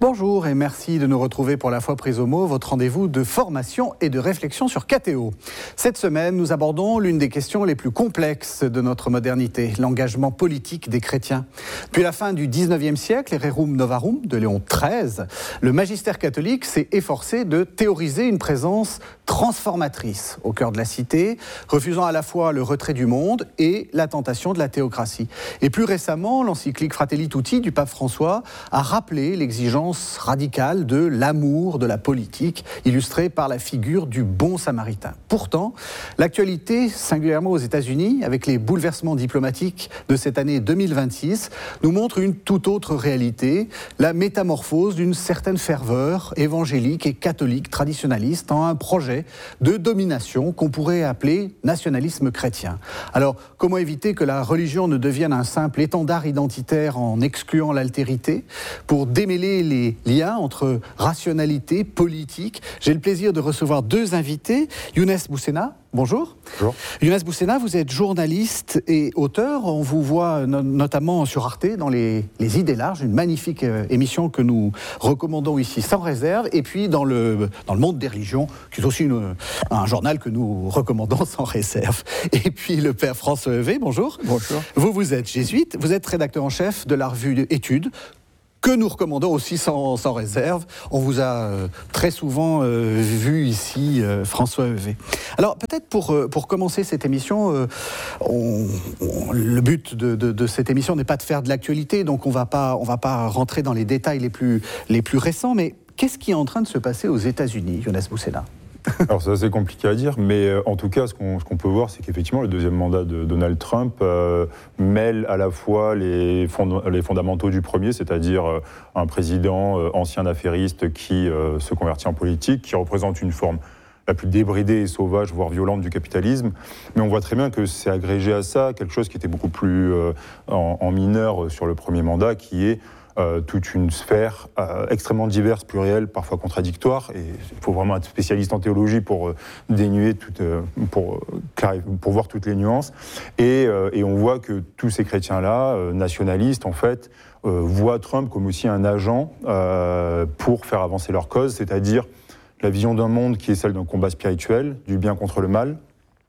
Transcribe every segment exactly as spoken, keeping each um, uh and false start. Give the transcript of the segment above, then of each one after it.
Bonjour et merci de nous retrouver pour La Foi prise au mot, votre rendez-vous de formation et de réflexion sur Catéo. Cette semaine, nous abordons l'une des questions les plus complexes de notre modernité, l'engagement politique des chrétiens. Depuis la fin du dix-neuvième siècle, et Rerum Novarum de Léon treize, le magistère catholique s'est efforcé de théoriser une présence transformatrice au cœur de la cité, refusant à la fois le retrait du monde et la tentation de la théocratie. Et plus récemment, l'encyclique Fratelli Tutti du pape François a rappelé l'exigence radicale de l'amour de la politique, illustrée par la figure du bon samaritain. Pourtant, l'actualité, singulièrement aux États-Unis, avec les bouleversements diplomatiques de cette année deux mille vingt-six, nous montre une toute autre réalité, la métamorphose d'une certaine ferveur évangélique et catholique traditionnaliste en un projet de domination qu'on pourrait appeler nationalisme chrétien. Alors, comment éviter que la religion ne devienne un simple étendard identitaire en excluant l'altérité? Pour démêler les liens entre rationalité, politique, j'ai le plaisir de recevoir deux invités. Younes Boussena, bonjour. Bonjour. Younes Boussena, vous êtes journaliste et auteur. On vous voit no- notamment sur Arte dans les, les Idées larges, une magnifique euh, émission que nous recommandons ici sans réserve. Et puis dans le, dans le Monde des religions, qui est aussi une, un journal que nous recommandons sans réserve. Et puis le père François Heuvet, bonjour. Bonjour. Vous, vous êtes jésuite, vous êtes rédacteur en chef de la revue Études, que nous recommandons aussi sans, sans réserve. On vous a euh, très souvent euh, vu ici, euh, François Heuvet. Alors peut-être pour, euh, pour commencer cette émission, euh, on, on, le but de, de, de cette émission n'est pas de faire de l'actualité, donc on va pas, on va pas rentrer dans les détails les plus, les plus récents, mais qu'est-ce qui est en train de se passer aux États-Unis, Younes Boussena ? Alors c'est assez compliqué à dire, mais euh, en tout cas, ce qu'on, ce qu'on peut voir, c'est qu'effectivement, le deuxième mandat de Donald Trump euh, mêle à la fois les, fond- les fondamentaux du premier, c'est-à-dire euh, un président euh, ancien affairiste qui euh, se convertit en politique, qui représente une forme la plus débridée et sauvage, voire violente du capitalisme. Mais on voit très bien que c'est agrégé à ça quelque chose qui était beaucoup plus euh, en, en mineur sur le premier mandat, qui est Euh, toute une sphère euh, extrêmement diverse, plurielle, parfois contradictoire, et il faut vraiment être spécialiste en théologie pour euh, dénuer, toute, euh, pour, euh, pour voir toutes les nuances, et, euh, et on voit que tous ces chrétiens-là, euh, nationalistes en fait, euh, voient Trump comme aussi un agent euh, pour faire avancer leur cause, c'est-à-dire la vision d'un monde qui est celle d'un combat spirituel, du bien contre le mal,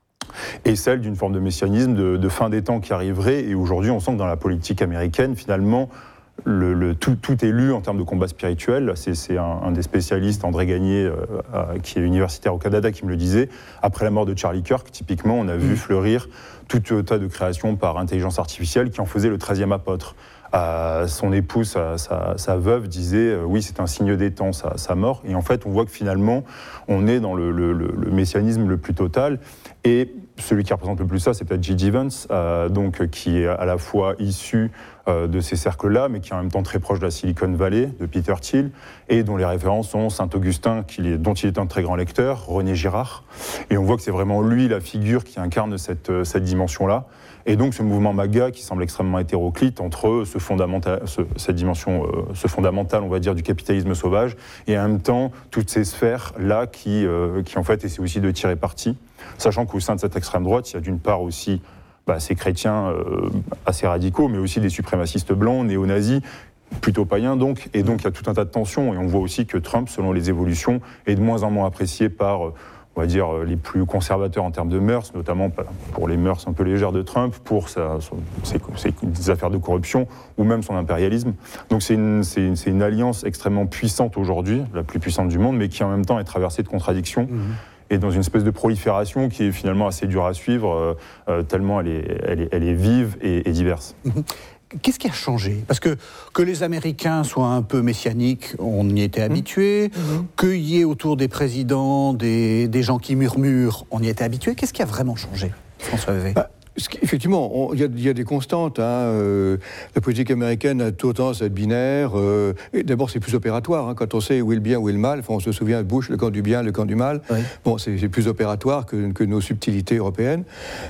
et celle d'une forme de messianisme, de, de fin des temps qui arriverait, et aujourd'hui on sent que dans la politique américaine, finalement, Le, le, tout, tout est lu en termes de combat spirituel. C'est, c'est un, un des spécialistes, André Gagné, euh, euh, qui est universitaire au Canada, qui me le disait. Après la mort de Charlie Kirk, typiquement, on a vu fleurir tout un tas de créations par intelligence artificielle qui en faisait le treizième apôtre. Euh, son épouse, sa, sa, sa veuve, disait euh, oui, c'est un signe des temps, sa, sa mort. Et en fait, on voit que finalement, on est dans le, le, le, le messianisme le plus total. Et celui qui représente le plus ça, c'est peut-être J D. Vance, euh, donc, qui est à la fois issu euh, de ces cercles-là, mais qui est en même temps très proche de la Silicon Valley, de Peter Thiel, et dont les références sont Saint-Augustin, qui est, dont il est un très grand lecteur, René Girard. Et on voit que c'est vraiment lui, la figure, qui incarne cette, cette dimension-là. Et donc ce mouvement MAGA qui semble extrêmement hétéroclite entre ce fondamental, ce, cette dimension, euh, ce fondamental, on va dire, du capitalisme sauvage, et en même temps toutes ces sphères-là qui, euh, qui en fait essaient aussi de tirer parti, sachant qu'au sein de cette extrême droite, il y a d'une part aussi bah, ces chrétiens euh, assez radicaux, mais aussi des suprémacistes blancs, néo-nazis, plutôt païens donc, et donc il y a tout un tas de tensions, et on voit aussi que Trump, selon les évolutions, est de moins en moins apprécié par... Euh, on va dire, les plus conservateurs en termes de mœurs, notamment pour les mœurs un peu légères de Trump, pour sa, son, ses, ses affaires de corruption ou même son impérialisme. Donc c'est une, c'est, une, c'est une alliance extrêmement puissante aujourd'hui, la plus puissante du monde, mais qui en même temps est traversée de contradictions. Mmh. Et dans une espèce de prolifération qui est finalement assez dure à suivre, euh, euh, tellement elle est, elle est, elle est vive et, et diverse. Mmh. Qu'est-ce qui a changé ? Parce que que les Américains soient un peu messianiques, on y était habitués. Mmh. Qu'il y ait autour des présidents des, des gens qui murmurent, on y était habitués. Qu'est-ce qui a vraiment changé, François Heuvet ? bah, Effectivement, il y, y a des constantes. Hein, euh, la politique américaine a tendance à être binaire. Euh, et d'abord, c'est plus opératoire. Hein, quand on sait où est le bien, où est le mal. Enfin, on se souvient de Bush, le camp du bien, le camp du mal. Oui. Bon, c'est, c'est plus opératoire que, que nos subtilités européennes.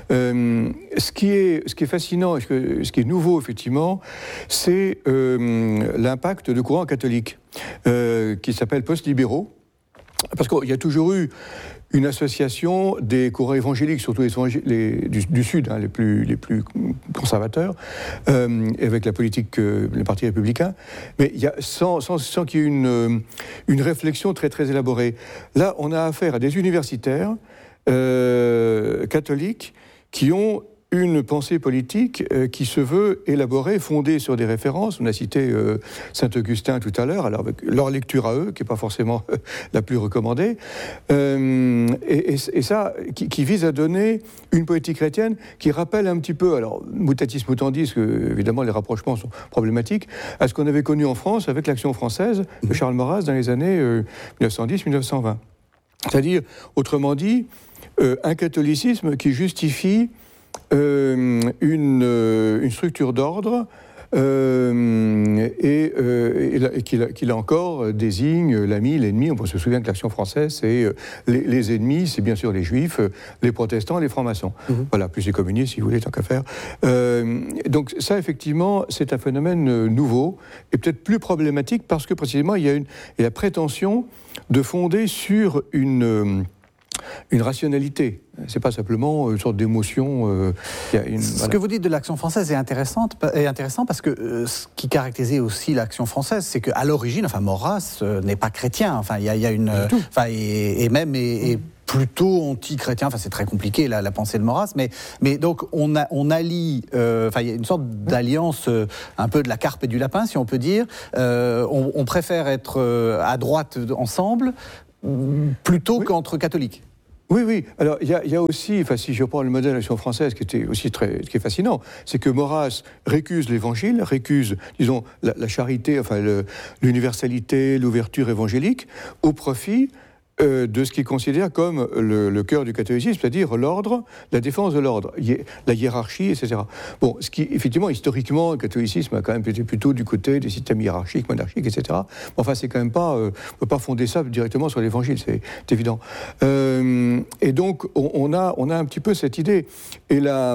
Euh, ce, qui est, ce qui est fascinant, et ce, que, ce qui est nouveau, effectivement, c'est euh, l'impact de courants catholiques, euh, qui s'appellent post-libéraux. Parce qu'il y a toujours eu une association des courants évangéliques, surtout les, les, du, du Sud, hein, les, plus, les plus conservateurs, euh, avec la politique, euh, le Parti républicain, mais il y a, sans, sans, sans qu'il y ait une, une réflexion très, très élaborée. Là, on a affaire à des universitaires euh, catholiques qui ont une pensée politique euh, qui se veut élaborée, fondée sur des références. On a cité euh, Saint-Augustin tout à l'heure, alors avec leur lecture à eux, qui n'est pas forcément euh, la plus recommandée, euh, et, et, et ça, qui, qui vise à donner une politique chrétienne qui rappelle un petit peu, alors mutatis mutandis, que évidemment les rapprochements sont problématiques, à ce qu'on avait connu en France avec l'Action française de Charles Maurras dans les années euh, dix-neuf cent dix à dix-neuf cent vingt. C'est-à-dire, autrement dit, euh, un catholicisme qui justifie Euh, une, euh, une structure d'ordre euh, et, euh, et, et qui, qui là encore désigne l'ami, l'ennemi. On se souvient que l'Action française, c'est euh, les, les ennemis, c'est bien sûr les juifs, euh, les protestants, les francs-maçons. Mmh. Voilà, plus les communistes, si vous voulez, tant qu'à faire. Euh, donc ça, effectivement, c'est un phénomène euh, nouveau et peut-être plus problématique parce que précisément, il y a, une, il y a la prétention de fonder sur une... Euh, une rationalité. C'est pas simplement une sorte d'émotion. Euh, une, ce voilà. que vous dites de l'Action française est, intéressante, est intéressant parce que euh, ce qui caractérisait aussi l'Action française, c'est qu'à l'origine, enfin, Maurras euh, n'est pas chrétien. Enfin, il y, y a une, euh, enfin, et, et même est, est plutôt anti-chrétien. Enfin, c'est très compliqué la, la pensée de Maurras, mais, mais donc on, a, on allie. Euh, enfin, il y a une sorte d'alliance, euh, un peu de la carpe et du lapin, si on peut dire. Euh, on, on préfère être euh, à droite ensemble plutôt oui. qu'entre catholiques. Oui, oui. Alors, il y, y a aussi, enfin, si je prends le modèle de l'Action française, qui était aussi très, qui est fascinant, c'est que Maurras récuse l'Évangile, récuse, disons, la, la charité, enfin, le, l'universalité, l'ouverture évangélique, au profit euh, de ce qu'il considère comme le, le cœur du catholicisme, c'est-à-dire l'ordre, la défense de l'ordre, la hiérarchie, et cetera. Bon, ce qui, effectivement, historiquement, le catholicisme a quand même été plutôt du côté des systèmes hiérarchiques, monarchiques, et cetera. Enfin, c'est quand même pas, euh, on ne peut pas fonder ça directement sur l'Évangile, c'est, c'est évident. Euh, et donc, on, on, a, on a un petit peu cette idée. Et la...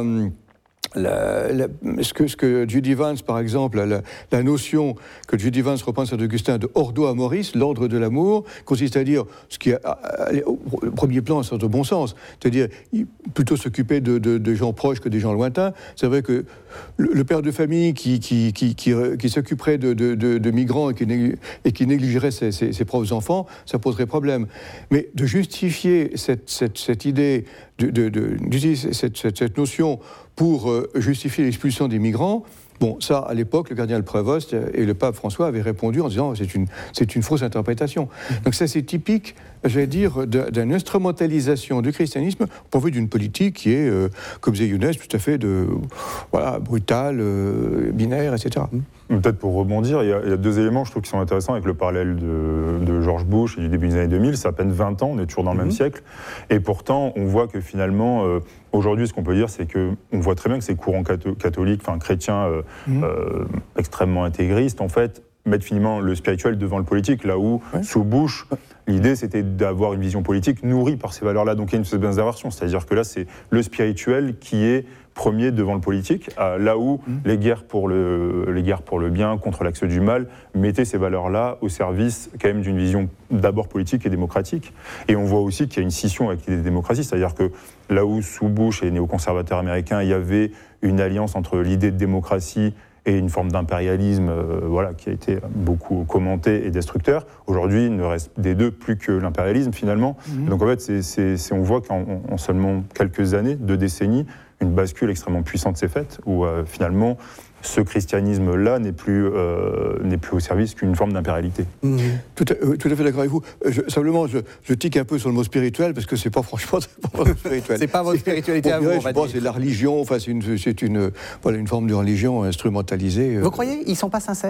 La, la, ce, que, ce que Judy Vance, par exemple, la, la notion que Judy Vance reprend sur Augustin de ordo amoris, l'ordre de l'amour, consiste à dire ce qui, a, au premier plan, c'est de bon sens, c'est-à-dire plutôt s'occuper de, de, de gens proches que des gens lointains. C'est vrai que le, le père de famille qui, qui, qui, qui, qui s'occuperait de, de, de, de migrants et qui, et qui négligerait ses, ses, ses propres enfants, ça poserait problème. Mais de justifier cette, cette, cette idée, de, de, de, d'utiliser cette, cette, cette notion pour euh, justifier l'expulsion des migrants, bon, ça, à l'époque, le cardinal Prévost et le pape François avaient répondu en disant c'est une, c'est une fausse interprétation. Mmh. Donc ça, c'est typique, j'allais dire, d'une instrumentalisation du christianisme pour vue d'une politique qui est, euh, comme disait Younes, tout à fait de, voilà, brutale, euh, binaire, et cetera. Mmh. Peut-être pour rebondir, il y, a, il y a deux éléments, je trouve, qui sont intéressants avec le parallèle de, de George Bush et du début des années deux mille. C'est à peine vingt ans, on est toujours dans le mmh. même siècle. Et pourtant, on voit que finalement, euh, aujourd'hui, ce qu'on peut dire, c'est qu'on voit très bien que ces courants catho- catholiques, enfin chrétiens euh, mmh. euh, extrêmement intégristes, en fait, mettent finalement le spirituel devant le politique, là où, ouais. sous Bush, l'idée, c'était d'avoir une vision politique nourrie par ces valeurs-là. Donc il y a une espèce d'inversion, c'est-à-dire que là, c'est le spirituel qui est premier devant le politique, là où mmh. les, guerres pour le, les guerres pour le bien, contre l'axe du mal, mettaient ces valeurs-là au service quand même d'une vision d'abord politique et démocratique. Et on voit aussi qu'il y a une scission avec l'idée de démocratie, c'est-à-dire que là où, sous Bush et les néoconservateurs américains, il y avait une alliance entre l'idée de démocratie et une forme d'impérialisme euh, voilà, qui a été beaucoup commenté et destructeur. Aujourd'hui, il ne reste des deux plus que l'impérialisme, finalement. Mmh. Donc en fait, c'est, c'est, c'est, on voit qu'en en seulement quelques années, deux décennies, une bascule extrêmement puissante s'est faite, où euh, finalement, ce christianisme-là n'est plus, euh, n'est plus au service qu'une forme d'impérialité. Mmh. Tout, à, euh, tout à fait d'accord avec vous. Je, simplement, je, je tique un peu sur le mot spirituel, parce que c'est pas franchement c'est pas votre spirituel. C'est pas votre spiritualité à vous, on va dire. C'est la religion, enfin, c'est, une, c'est une, voilà, une forme de religion instrumentalisée. Vous euh, croyez ils sont pas sincères ?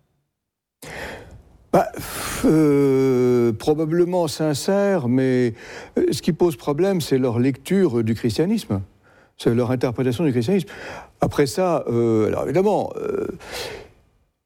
Bah, euh, probablement sincères, mais ce qui pose problème, c'est leur lecture du christianisme. C'est leur interprétation du christianisme. Après ça, euh, alors évidemment, euh,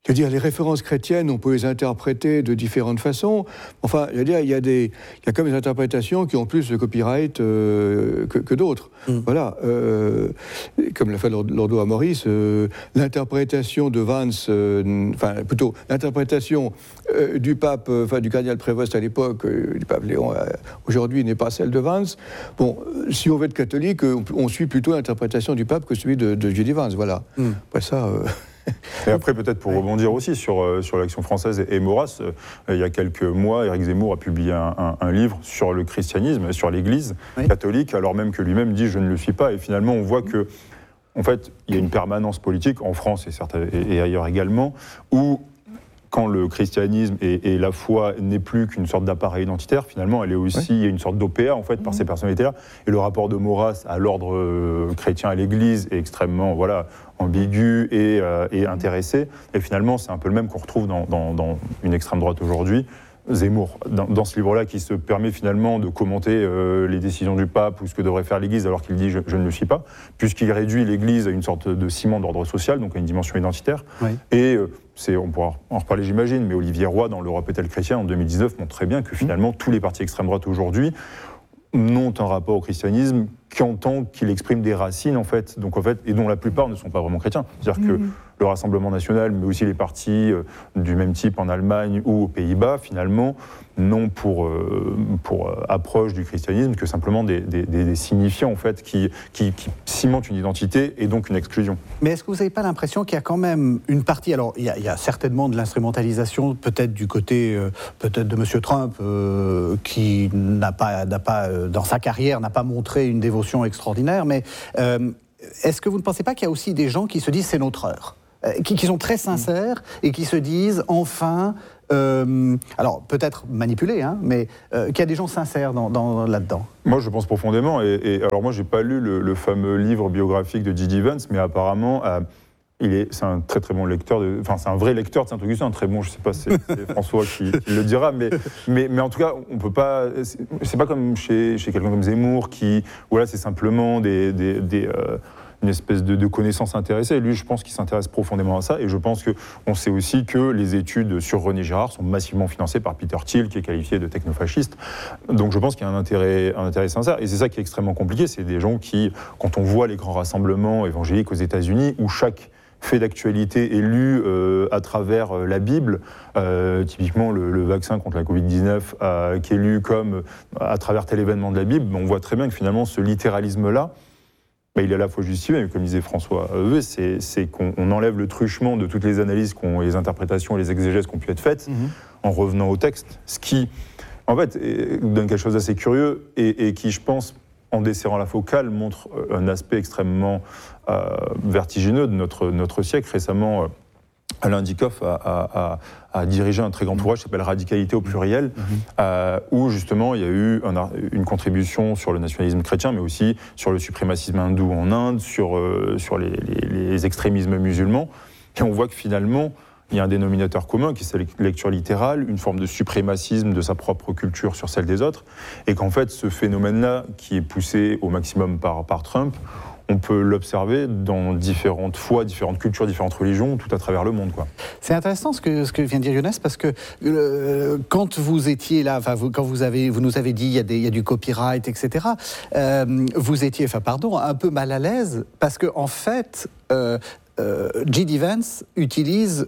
Je veux dire, les références chrétiennes, on peut les interpréter de différentes façons. Enfin, je veux dire, il y a des, il y a comme des interprétations qui ont plus de copyright euh, que, que d'autres. Mm. Voilà. Euh, comme l'a fait Lordo à Maurice, euh, l'interprétation de Vance, euh, enfin, plutôt, l'interprétation euh, du pape, enfin, du cardinal Prévost à l'époque, euh, du pape Léon, euh, aujourd'hui, n'est pas celle de Vance. Bon, si on veut être catholique, on, on suit plutôt l'interprétation du pape que celui de, de J D Vance. Voilà. Mm. Après ça. Euh... Et après, peut-être pour rebondir aussi sur, euh, sur l'Action française et, et Maurras, euh, il y a quelques mois, Éric Zemmour a publié un, un, un livre sur le christianisme, sur l'Église oui. catholique, alors même que lui-même dit « je ne le suis pas ». Et finalement, on voit que, en fait, il y a une permanence politique, en France et, certes, et, et ailleurs également, où quand le christianisme et, et la foi n'est plus qu'une sorte d'appareil identitaire, finalement, elle est aussi oui. une sorte d'O P A, en fait, par mmh. ces personnalités-là. Et le rapport de Maurras à l'ordre euh, chrétien à l'Église est extrêmement, voilà, ambigu et, euh, et intéressé. Et finalement, c'est un peu le même qu'on retrouve dans, dans, dans une extrême droite aujourd'hui. Zemmour, dans, dans ce livre-là, qui se permet finalement de commenter euh, les décisions du pape ou ce que devrait faire l'Église, alors qu'il dit je, je ne le suis pas, puisqu'il réduit l'Église à une sorte de ciment d'ordre social, donc à une dimension identitaire. Oui. Et euh, c'est, on pourra en reparler, j'imagine, mais Olivier Roy, dans l'Europe est-elle chrétienne, en deux mille dix-neuf, montre très bien que finalement, mmh. tous les partis extrême droite aujourd'hui n'ont un rapport au christianisme qu'en tant qu'il exprime des racines, en fait, donc, en fait, et dont la plupart ne sont pas vraiment chrétiens. C'est-à-dire mmh. que le Rassemblement national, mais aussi les partis euh, du même type en Allemagne ou aux Pays-Bas, finalement, n'ont pour, euh, pour euh, approche du christianisme que simplement des, des, des signifiants, en fait, qui, qui, qui cimentent une identité et donc une exclusion. Mais est-ce que vous n'avez pas l'impression qu'il y a quand même une partie... Alors, il y a, il y a certainement de l'instrumentalisation, peut-être du côté euh, peut-être de M. Trump, euh, qui n'a pas, n'a pas euh, dans sa carrière, n'a pas montré une dévotion extraordinaire, mais euh, est-ce que vous ne pensez pas qu'il y a aussi des gens qui se disent « c'est notre heure » Qui, qui sont très sincères et qui se disent enfin, euh, alors peut-être manipulés, hein, mais euh, qu'il y a des gens sincères dans, dans, là-dedans. Moi, je pense profondément. Et, et alors moi, j'ai pas lu le, le fameux livre biographique de J D Vance, mais apparemment, euh, il est, c'est un très très bon lecteur. De, enfin, c'est un vrai lecteur de Saint-Augustin, un très bon. Je sais pas, si c'est, c'est François qui, qui le dira, mais, mais mais en tout cas, on peut pas. C'est, c'est pas comme chez, chez quelqu'un comme Zemmour qui, voilà, c'est simplement des des, des euh, une espèce de, de connaissance intéressée. Lui, je pense qu'il s'intéresse profondément à ça. Et je pense qu'on sait aussi que les études sur René Girard sont massivement financées par Peter Thiel, qui est qualifié de technofasciste. Donc je pense qu'il y a un intérêt, un intérêt sincère. Et c'est ça qui est extrêmement compliqué. C'est des gens qui, quand on voit les grands rassemblements évangéliques aux États-Unis, où chaque fait d'actualité est lu euh, à travers euh, la Bible, euh, typiquement le, le vaccin contre la covid dix-neuf, euh, qui est lu comme euh, à travers tel événement de la Bible, on voit très bien que finalement ce littéralisme-là, bah, il est à la fois justifié, mais comme disait François Heuvet, c'est, c'est qu'on on enlève le truchement de toutes les analyses, les interprétations et les exégèses qui ont pu être faites, mmh. en revenant au texte, ce qui, en fait, donne quelque chose d'assez curieux et, et qui, je pense, en desserrant la focale, montre un aspect extrêmement euh, vertigineux de notre, notre siècle. Récemment, euh, Alain Dikoff a, a, a, a dirigé un très grand ouvrage qui s'appelle Radicalité au pluriel, mmh. euh, où justement il y a eu un, une contribution sur le nationalisme chrétien, mais aussi sur le suprémacisme hindou en Inde, sur, euh, sur les, les, les extrémismes musulmans. Et on voit que finalement, il y a un dénominateur commun qui est cette lecture littérale, une forme de suprémacisme de sa propre culture sur celle des autres, et qu'en fait ce phénomène-là, qui est poussé au maximum par, par Trump, on peut l'observer dans différentes foi, différentes cultures, différentes religions, tout à travers le monde, quoi. C'est intéressant ce que, ce que vient de dire Younes, parce que euh, quand vous étiez là, enfin, vous, quand vous, avez, vous nous avez dit il y a, des, il y a du copyright, et cetera, euh, vous étiez, enfin, pardon, un peu mal à l'aise, parce qu'en en fait, euh, euh, J D Vance utilise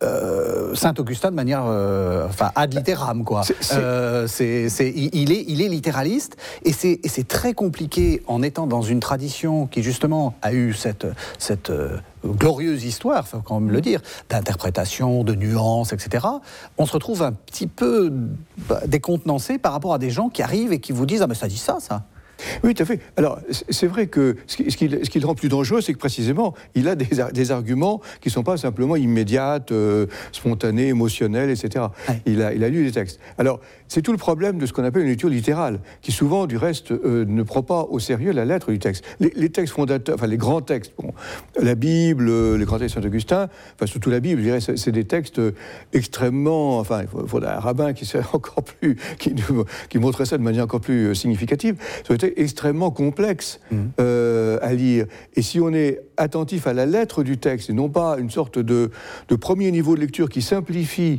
Euh, Saint-Augustin de manière, euh, enfin, ad littéram, quoi. C'est, c'est... Euh, c'est, c'est, il, est, il est littéraliste, et c'est, et c'est très compliqué, en étant dans une tradition qui, justement, a eu cette, cette euh, glorieuse histoire, il faut quand même le dire, d'interprétation, de nuances, et cetera. On se retrouve un petit peu bah, décontenancé par rapport à des gens qui arrivent et qui vous disent « Ah, mais ça dit ça, ça ». Oui, tout à fait. Alors, c'est vrai que ce qui, ce qui, ce qui le rend plus dangereux, c'est que précisément, il a des, des arguments qui ne sont pas simplement immédiats, euh, spontanés, émotionnels, et cetera. Ouais. Il, a, il a lu des textes. Alors, c'est tout le problème de ce qu'on appelle une lecture littérale, qui souvent, du reste, euh, ne prend pas au sérieux la lettre du texte. Les, les textes fondateurs, enfin les grands textes, bon, la Bible, les grands textes de Saint-Augustin, enfin surtout la Bible, je dirais, c'est, c'est des textes extrêmement, enfin, il faudrait un rabbin qui serait encore plus, qui, qui montrerait ça de manière encore plus significative. c'est extrêmement complexe mmh. euh, à lire. Et si on est attentif à la lettre du texte, et non pas une sorte de, de premier niveau de lecture qui simplifie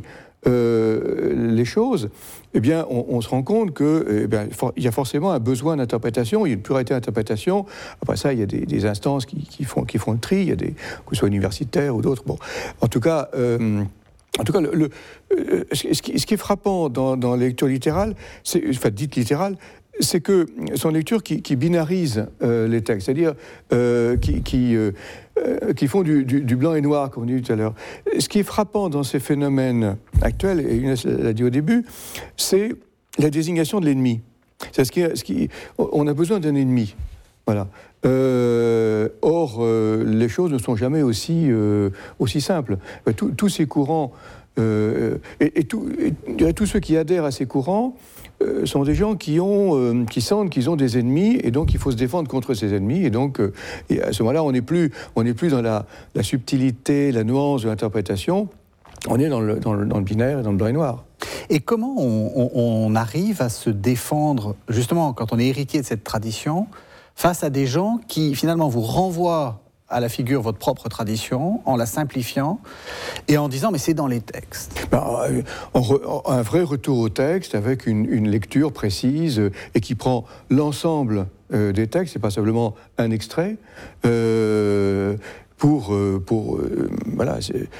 euh, les choses, eh bien, on, on se rend compte qu'il eh bien, y a forcément un besoin d'interprétation, il y a une pluralité d'interprétation. Après ça, il y a des, des instances qui, qui, font, qui font le tri, il y a des, que ce soit universitaires ou d'autres. Bon, en tout cas... Euh, En tout cas, le, le, ce, qui, ce qui est frappant dans, dans la lecture littérale, c'est, enfin dite littérale, c'est que son lecture qui, qui binarise euh, les textes, c'est-à-dire euh, qui, qui, euh, qui font du, du, du blanc et noir, comme on dit tout à l'heure. Ce qui est frappant dans ces phénomènes actuels, et Inès l'a dit au début, c'est la désignation de l'ennemi. C'est ce qui, ce qui, on a besoin d'un ennemi. Voilà. Euh, or, euh, les choses ne sont jamais aussi, euh, aussi simples. Tous, tous ces courants, euh, et, et, tout, et tous ceux qui adhèrent à ces courants euh, sont des gens qui, ont, euh, qui sentent qu'ils ont des ennemis, et donc il faut se défendre contre ces ennemis. Et donc, euh, et à ce moment-là, on n'est plus, on n'est plus dans la, la subtilité, la nuance de l'interprétation. On est dans le, dans, le, dans le binaire et dans le blanc et noir. Et comment on, on, on arrive à se défendre, justement, quand on est héritier de cette tradition, face à des gens qui, finalement, vous renvoient à la figure votre propre tradition, en la simplifiant, et en disant, mais c'est dans les textes. Ben, un vrai retour au texte, avec une, une lecture précise, et qui prend l'ensemble euh, des textes, et pas simplement un extrait, euh, pour, pour euh, voilà,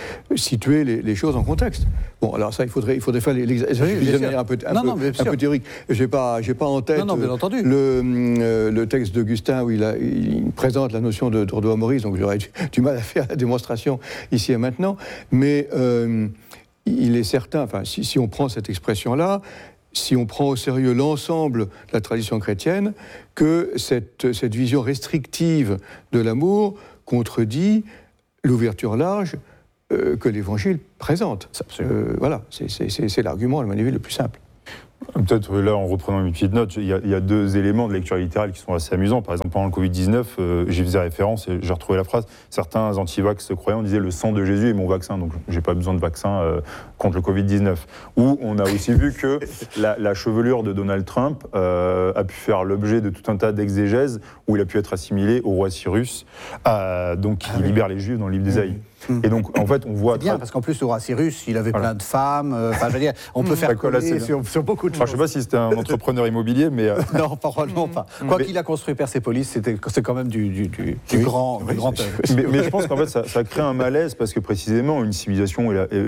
situer les, les choses en contexte. Bon, alors ça, il faudrait, il faudrait faire l'exercice oui, de manière un peu, un, non, peu, non, un peu théorique. Je n'ai pas, j'ai pas en tête non, non, bien entendu. Le, euh, le texte d'Augustin où il, a, il présente la notion de droit Maurice, donc j'aurais du, du mal à faire la démonstration ici et maintenant, mais euh, il est certain, enfin, si, si on prend cette expression-là, si on prend au sérieux l'ensemble de la tradition chrétienne, que cette, cette vision restrictive de l'amour contredit l'ouverture large euh, que l'Évangile présente. Euh, voilà, c'est, c'est, c'est, c'est l'argument, à mon avis, le plus simple. Peut-être là, en reprenant mes petites notes, il y, a, il y a deux éléments de lecture littérale qui sont assez amusants. Par exemple, pendant le covid dix-neuf, euh, j'y faisais référence et j'ai retrouvé la phrase. Certains anti-vax croyants disaient « le sang de Jésus est mon vaccin », donc j'ai pas besoin de vaccin euh, contre le covid dix-neuf. Ou on a aussi vu que la, la chevelure de Donald Trump euh, a pu faire l'objet de tout un tas d'exégèses où il a pu être assimilé au roi Cyrus, euh, donc qui ah oui. libère les Juifs dans le livre d'Ésaïe. Mmh. Et donc, en fait, on voit... C'est bien, parce qu'en plus, le roi Cyrus, il avait voilà. plein de femmes. Enfin, euh, je veux dire, on peut mmh. faire coller sur, sur beaucoup de enfin, choses. Je ne sais pas si c'était un entrepreneur immobilier, mais... Euh... non, probablement pas. Quoi mais... qu'il a construit Persépolis, c'était, c'est quand même du, du, du, du oui, grand, oui, du grand œuvre. Mais, mais je pense qu'en fait, ça, ça crée un malaise, parce que précisément, une civilisation,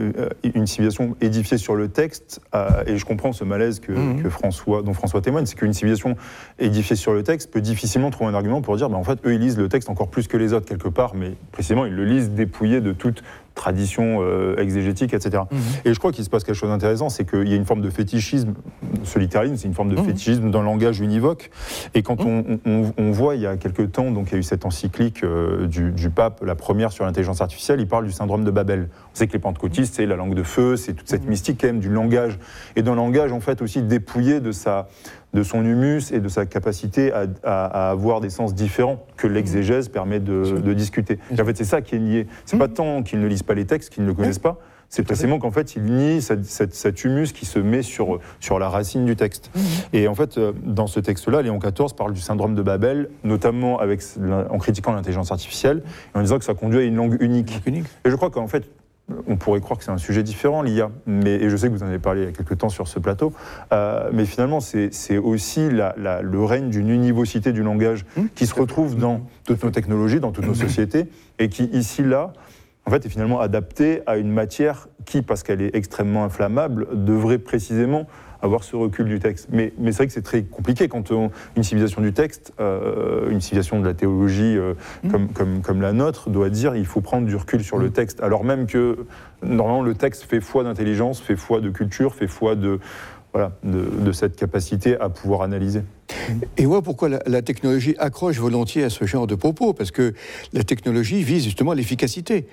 une civilisation édifiée sur le texte, euh, et je comprends ce malaise que, mmh. que François, dont François témoigne, c'est qu'une civilisation édifiée sur le texte peut difficilement trouver un argument pour dire, bah, en fait, eux, ils lisent le texte encore plus que les autres, quelque part, mais précisément, ils le lisent dépouillé de toute tradition euh, exégétique, et cetera. Mmh. Et je crois qu'il se passe quelque chose d'intéressant, c'est qu'il y a une forme de fétichisme, ce littéralisme, c'est une forme de mmh. fétichisme d'un langage univoque. Et quand mmh. on, on, on voit, il y a quelques temps, donc il y a eu cette encyclique euh, du, du pape, la première sur l'intelligence artificielle, il parle du syndrome de Babel. On sait que les pentecôtistes, c'est la langue de feu, c'est toute cette mmh. mystique quand même du langage. Et d'un langage, en fait, aussi dépouillé de sa... de son humus et de sa capacité à, à, à avoir des sens différents que l'exégèse permet de, de discuter. Et en fait, c'est ça qui est nié. C'est mmh. pas tant qu'ils ne lisent pas les textes, qu'ils ne le connaissent pas, c'est précisément qu'en fait, ils nient cette, cette, cet humus qui se met sur, sur la racine du texte. Mmh. Et en fait, dans ce texte-là, Léon quatorze parle du syndrome de Babel, notamment avec, en critiquant l'intelligence artificielle, et en disant que ça conduit à une langue unique. unique. Et je crois qu'en fait, on pourrait croire que c'est un sujet différent, l'I A, mais, et je sais que vous en avez parlé il y a quelques temps sur ce plateau, euh, mais finalement, c'est, c'est aussi la, la, le règne d'une univocité du langage mmh. qui se retrouve dans toutes nos technologies, dans toutes nos sociétés, et qui, ici, là, en fait, est finalement adaptée à une matière qui, parce qu'elle est extrêmement inflammable, devrait précisément avoir ce recul du texte. Mais, mais c'est vrai que c'est très compliqué quand on, une civilisation du texte, euh, une civilisation de la théologie euh, mmh. comme, comme, comme la nôtre, doit dire il faut prendre du recul sur mmh. le texte, alors même que, normalement, le texte fait foi d'intelligence, fait foi de culture, fait foi de, voilà, de, de cette capacité à pouvoir analyser. Et voilà pourquoi la, la technologie accroche volontiers à ce genre de propos, parce que la technologie vise justement l'efficacité.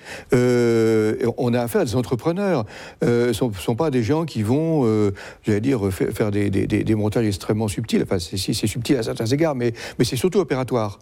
Euh, on a affaire à des entrepreneurs, euh, ce ne sont, sont pas des gens qui vont, euh, j'allais dire, faire des, des, des montages extrêmement subtils. Enfin, c'est, c'est subtil à certains égards, mais, mais c'est surtout opératoire.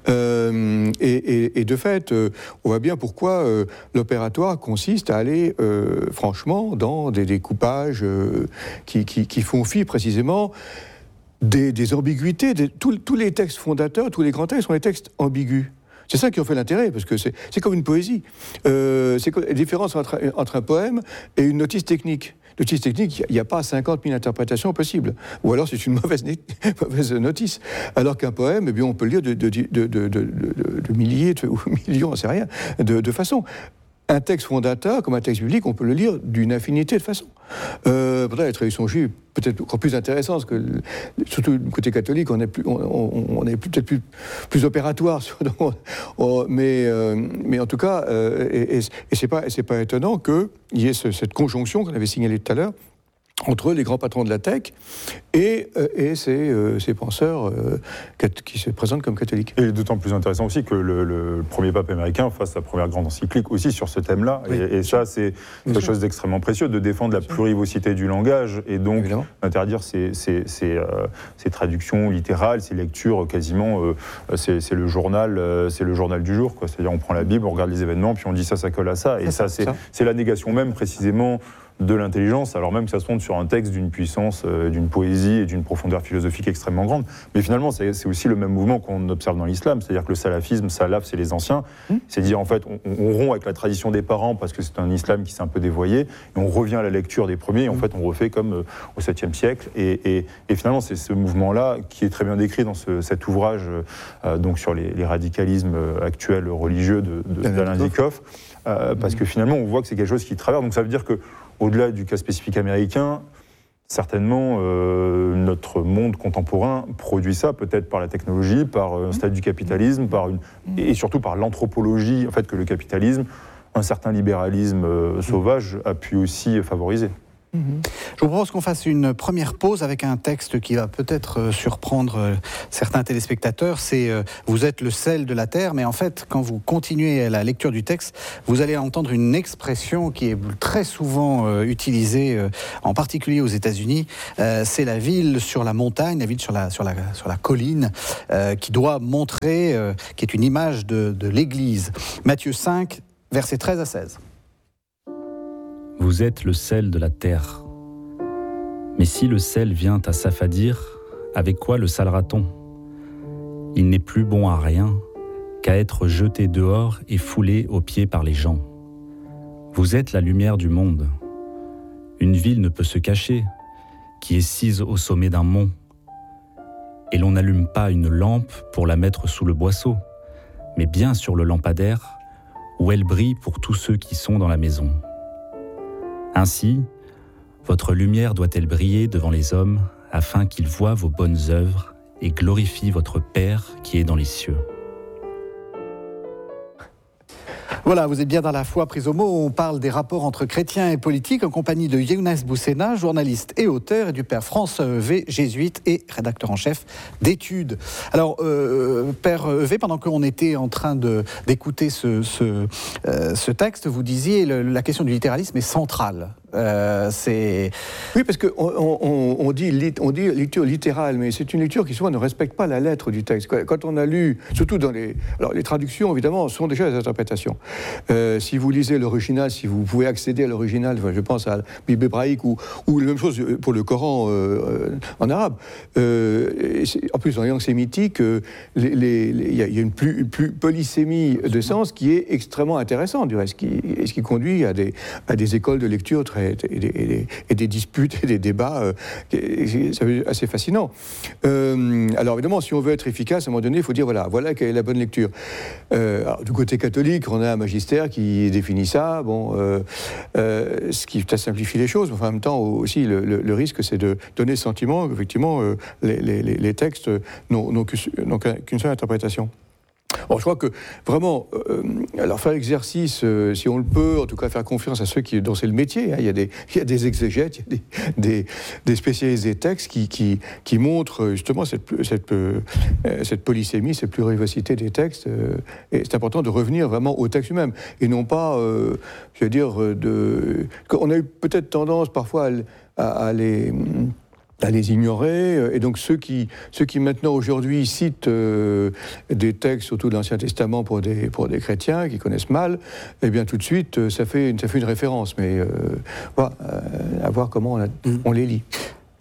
Euh, et, et, et de fait, euh, on voit bien pourquoi euh, l'opératoire consiste à aller, euh, franchement, dans des découpages euh, qui, qui, qui font fi précisément des, des ambiguïtés. Des, tous, tous les textes fondateurs, tous les grands textes sont des textes ambigus. C'est ça qui en fait l'intérêt, parce que c'est, c'est comme une poésie. Euh, c'est la différence entre, entre un poème et une notice technique. Notice technique, il n'y a pas cinquante mille interprétations possibles. Ou alors c'est une mauvaise, mauvaise notice. Alors qu'un poème, eh bien, on peut le lire de, de, de, de, de, de, de milliers de, ou millions, on ne sait rien, de, de façons. Un texte fondateur, comme un texte biblique, on peut le lire d'une infinité de façons. Euh, Peut-être la tradition juive, peut-être encore plus intéressante, parce que surtout du côté catholique, on est, plus, on, on, on est peut-être plus, plus opératoire. Sur, on, mais, euh, mais en tout cas, euh, et, et, et c'est pas, c'est pas étonnant qu'il y ait ce, cette conjonction qu'on avait signalée tout à l'heure, entre les grands patrons de la tech et, euh, et ces, euh, ces penseurs euh, qui se présentent comme catholiques. Et d'autant plus intéressant aussi que le, le premier pape américain fasse sa première grande encyclique aussi sur ce thème-là. Oui. Et, et ça, c'est Bien quelque sûr. chose d'extrêmement précieux, de défendre Bien la plurivocité du langage et donc Évidemment. interdire ces, ces, ces, euh, ces traductions littérales, ces lectures quasiment, euh, c'est, c'est, le journal, euh, c'est le journal du jour, quoi. C'est-à-dire on prend la Bible, on regarde les événements, puis on dit ça, ça colle à ça. Et ça, ça, c'est, ça. c'est la négation même précisément de l'intelligence, alors même que ça se fonde sur un texte d'une puissance, euh, d'une poésie et d'une profondeur philosophique extrêmement grande. Mais finalement, c'est, c'est aussi le même mouvement qu'on observe dans l'islam, c'est-à-dire que le salafisme, salaf, c'est les anciens, mmh. c'est dire en fait, on, on rompt avec la tradition des parents parce que c'est un islam qui s'est un peu dévoyé, et on revient à la lecture des premiers, et en mmh. fait, on refait comme euh, au septième siècle. Et, et, et finalement, c'est ce mouvement-là qui est très bien décrit dans ce, cet ouvrage euh, donc sur les, les radicalismes actuels religieux de, de, d'Alain Zikoff, euh, parce mmh. que finalement, on voit que c'est quelque chose qui traverse. Donc ça veut dire que au-delà du cas spécifique américain, certainement, euh, notre monde contemporain produit ça, peut-être par la technologie, par un stade du capitalisme, par une, et surtout par l'anthropologie, en fait, que le capitalisme, un certain libéralisme euh, sauvage, a pu aussi favoriser. Mmh. Je vous propose qu'on fasse une première pause avec un texte qui va peut-être surprendre certains téléspectateurs. C'est euh, « Vous êtes le sel de la terre », mais en fait, quand vous continuez la lecture du texte, vous allez entendre une expression qui est très souvent euh, utilisée, euh, en particulier aux États-Unis. Euh, c'est la ville sur la montagne, la ville sur la, sur la, sur la colline, euh, qui doit montrer, euh, qui est une image de, de l'Église. Matthieu cinq, versets treize à seize. Vous êtes le sel de la terre. Mais si le sel vient à s'affadir, avec quoi le salera-t-on ? Il n'est plus bon à rien qu'à être jeté dehors et foulé aux pieds par les gens. Vous êtes la lumière du monde. Une ville ne peut se cacher, qui est sise au sommet d'un mont. Et l'on n'allume pas une lampe pour la mettre sous le boisseau, mais bien sur le lampadaire, où elle brille pour tous ceux qui sont dans la maison. Ainsi, votre lumière doit-elle briller devant les hommes, afin qu'ils voient vos bonnes œuvres et glorifient votre Père qui est dans les cieux. Voilà, vous êtes bien dans La Foi prise au mot. On parle des rapports entre chrétiens et politiques en compagnie de Younes Boussena, journaliste et auteur, et du père François Heuvet, jésuite et rédacteur en chef d'Études. Alors, euh, père Heuvet, pendant qu'on était en train de, d'écouter ce, ce, euh, ce texte, vous disiez que la question du littéralisme est centrale. Euh, c'est... Oui, parce qu'on on, on dit, lit, on dit lecture littérale, mais c'est une lecture qui souvent ne respecte pas la lettre du texte. Quand on a lu, surtout dans les... Alors les traductions, évidemment, sont déjà des interprétations. Euh, si vous lisez l'original, si vous pouvez accéder à l'original, enfin, je pense à la Bible hébraïque ou, ou la même chose pour le Coran euh, en arabe. Euh, en plus, en langue sémitique, euh, il les, les, y, a, y a une plus, plus polysémie de sens qui est extrêmement intéressante, du reste, qui, ce qui conduit à des, à des écoles de lecture très Et des, et, des, et des disputes et des débats euh, c'est assez fascinant. Euh, alors évidemment, si on veut être efficace, à un moment donné, il faut dire voilà, voilà quelle est la bonne lecture. Euh, alors, du côté catholique, on a un magistère qui définit ça, bon, euh, euh, ce qui simplifie les choses, mais enfin, en même temps aussi le, le, le risque, c'est de donner le sentiment qu'effectivement euh, les, les, les textes n'ont, n'ont qu'une seule interprétation. Bon, je crois que vraiment, euh, alors faire l'exercice, euh, si on le peut, en tout cas faire confiance à ceux qui, dont c'est le métier. Hein, il y a des, il y a des exégètes, il y a des, des, des spécialistes des textes qui, qui, qui montrent justement cette, cette, euh, cette polysémie, cette plurivocité des textes. Euh, et c'est important de revenir vraiment au texte lui-même et non pas, euh, je veux dire, de. On a eu peut-être tendance parfois à, à, à les. à les ignorer, et donc ceux qui, ceux qui maintenant aujourd'hui citent euh, des textes, surtout de l'Ancien Testament pour des, pour des chrétiens qui connaissent mal, eh bien tout de suite ça fait, ça fait une référence, mais euh, voilà, euh, à voir comment on, a, on les lit.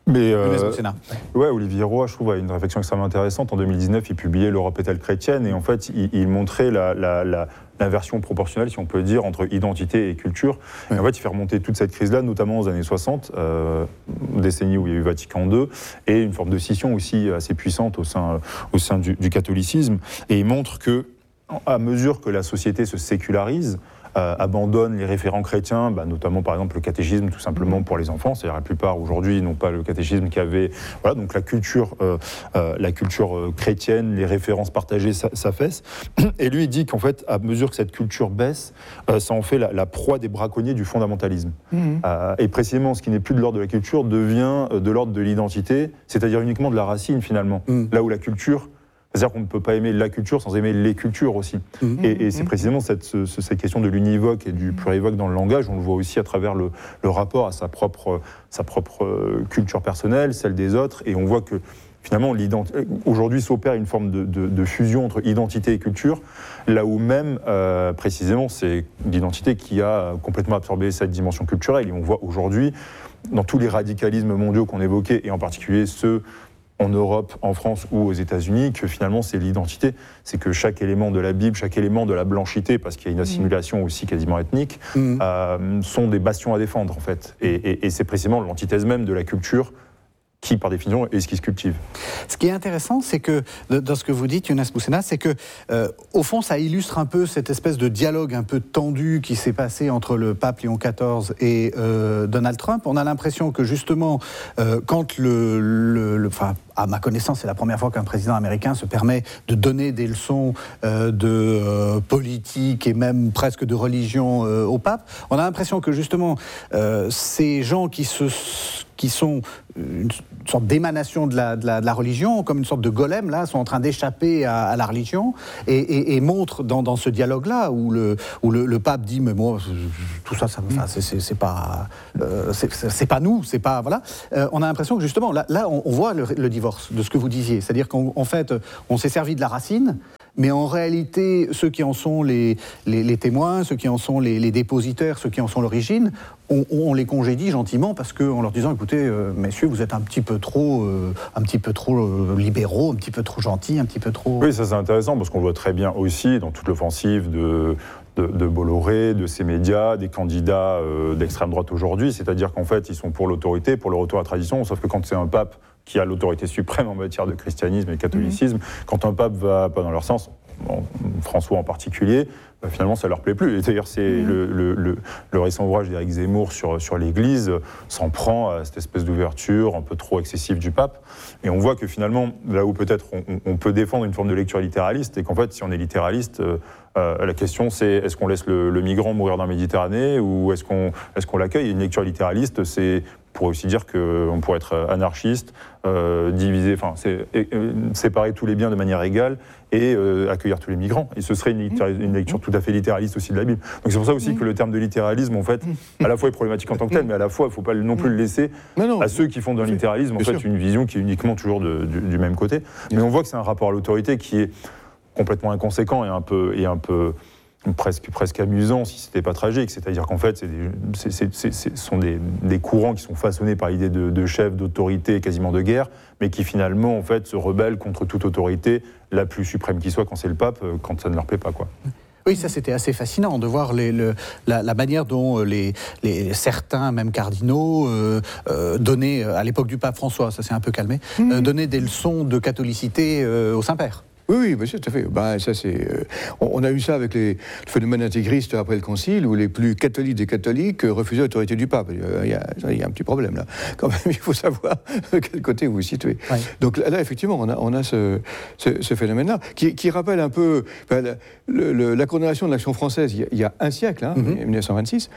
Mais euh, ouais, Olivier Roy, je trouve, a une réflexion extrêmement intéressante. En deux mille dix-neuf, il publiait L'Europe est-elle chrétienne ? Et en fait, il, il montrait la, la, la, l'inversion proportionnelle, si on peut dire, entre identité et culture. Ouais. Et en fait, il fait remonter toute cette crise-là, notamment aux années soixante, euh, décennie où il y a eu Vatican deux, et une forme de scission aussi assez puissante au sein, au sein du, du catholicisme. Et il montre que, à mesure que la société se sécularise, Euh, abandonne les référents chrétiens, bah, notamment par exemple le catéchisme tout simplement pour les enfants, c'est-à-dire la plupart aujourd'hui n'ont pas le catéchisme qui avait, voilà, donc la culture, euh, euh, la culture euh, chrétienne, les références partagées s'affaissent, et lui il dit qu'en fait à mesure que cette culture baisse, euh, ça en fait la, la proie des braconniers du fondamentalisme. Mmh. Euh, et précisément ce qui n'est plus de l'ordre de la culture devient de l'ordre de l'identité, c'est-à-dire uniquement de la racine finalement, mmh. là où la culture, c'est-à-dire qu'on ne peut pas aimer la culture sans aimer les cultures aussi. Mmh. Et, et c'est précisément cette, ce, cette question de l'univoque et du plurivoque dans le langage, on le voit aussi à travers le, le rapport à sa propre, sa propre culture personnelle, celle des autres, et on voit que finalement, aujourd'hui s'opère une forme de, de, de fusion entre identité et culture, là où même, euh, précisément, c'est l'identité qui a complètement absorbé cette dimension culturelle. Et on voit aujourd'hui, dans tous les radicalismes mondiaux qu'on évoquait, et en particulier ceux en Europe, en France ou aux États-Unis, que finalement c'est l'identité, c'est que chaque élément de la Bible, chaque élément de la blanchité, parce qu'il y a une assimilation aussi quasiment ethnique, mmh. euh, sont des bastions à défendre en fait. Et, et, et c'est précisément l'antithèse même de la culture qui, par définition, est ce qui se cultive. Ce qui est intéressant, c'est que, dans ce que vous dites, Younes Boussena, c'est que, euh, au fond, ça illustre un peu cette espèce de dialogue un peu tendu qui s'est passé entre le pape Léon quatorze et euh, Donald Trump. On a l'impression que, justement, euh, quand le... le, le enfin, à ma connaissance, c'est la première fois qu'un président américain se permet de donner des leçons euh, de euh, politique et même presque de religion euh, au pape. On a l'impression que, justement, euh, ces gens qui se... qui sont une sorte d'émanation de la, de, la, de la religion, comme une sorte de golem, là, sont en train d'échapper à, à la religion, et, et, et montrent dans, dans ce dialogue-là, où le, où le, le pape dit, mais moi, tout ça, ça enfin, c'est, c'est, c'est pas, euh, c'est, c'est pas nous, c'est pas, voilà. Euh, on a l'impression que, justement, là, là on, on voit le, le divorce de ce que vous disiez, c'est-à-dire qu'en en fait, on s'est servi de la racine, mais en réalité, ceux qui en sont les, les, les témoins, ceux qui en sont les, les dépositaires, ceux qui en sont l'origine, on, on les congédie gentiment parce qu'en leur disant, écoutez, euh, messieurs, vous êtes un petit peu trop, euh, un petit peu trop euh, libéraux, un petit peu trop gentils, un petit peu trop... Oui, ça c'est intéressant parce qu'on voit très bien aussi dans toute l'offensive de... De, de Bolloré, de ces médias, des candidats euh, d'extrême droite aujourd'hui, c'est-à-dire qu'en fait, ils sont pour l'autorité, pour le retour à la tradition, sauf que quand c'est un pape qui a l'autorité suprême en matière de christianisme et de catholicisme, mmh. quand un pape va pas dans leur sens, bon, François en particulier, bah, finalement ça leur plaît plus. Et d'ailleurs, c'est mmh. le, le, le, le récent ouvrage d'Éric Zemmour sur, sur l'Église s'en prend à cette espèce d'ouverture un peu trop excessive du pape. Et on voit que finalement, là où peut-être on, on peut défendre une forme de lecture littéraliste, et qu'en fait, si on est littéraliste, euh, euh, la question c'est est-ce qu'on laisse le, le migrant mourir dans la Méditerranée ou est-ce qu'on, est-ce qu'on l'accueille ? Et une lecture littéraliste, c'est pour aussi dire qu'on pourrait être anarchiste, euh, diviser, enfin, c'est, euh, séparer tous les biens de manière égale et euh, accueillir tous les migrants. Et ce serait une, une lecture tout à fait littéraliste aussi de la Bible. Donc c'est pour ça aussi que le terme de littéralisme, en fait, à la fois est problématique en tant que tel, mais à la fois, il ne faut pas non plus le laisser non, à ceux qui font d'un littéralisme, en fait, sûr. une vision qui est uniquement toujours de, du, du même côté. Mais on voit que c'est un rapport à l'autorité qui est complètement inconséquent et un peu... Et un peu Presque, presque amusant si c'était pas tragique, c'est-à-dire qu'en fait c'est des, c'est, c'est, c'est, ce sont des, des courants qui sont façonnés par l'idée de, de chef, d'autorité, quasiment de guerre, mais qui finalement en fait se rebellent contre toute autorité, la plus suprême qui soit quand c'est le pape, quand ça ne leur plaît pas, quoi. Oui, ça c'était assez fascinant de voir les, le, la, la manière dont les, les, certains, même cardinaux, euh, euh, donnaient, à l'époque du pape François, ça s'est un peu calmé, mmh. euh, donnaient des leçons de catholicité euh, au Saint-Père. Oui, oui, bien sûr, tout à fait. Ben, ça, c'est, euh, on, on a eu ça avec les, le phénomène intégriste après le Concile, où les plus catholiques des catholiques refusaient l'autorité du pape. Il y a, il y a un petit problème, là. Quand même, il faut savoir de quel côté vous vous situez. Oui. Donc là, effectivement, on a, on a ce, ce, ce phénomène-là, qui, qui rappelle un peu ben, la, le, la condamnation de l'action française il y a, il y a un siècle, hein, mm-hmm. dix-neuf cent vingt-six,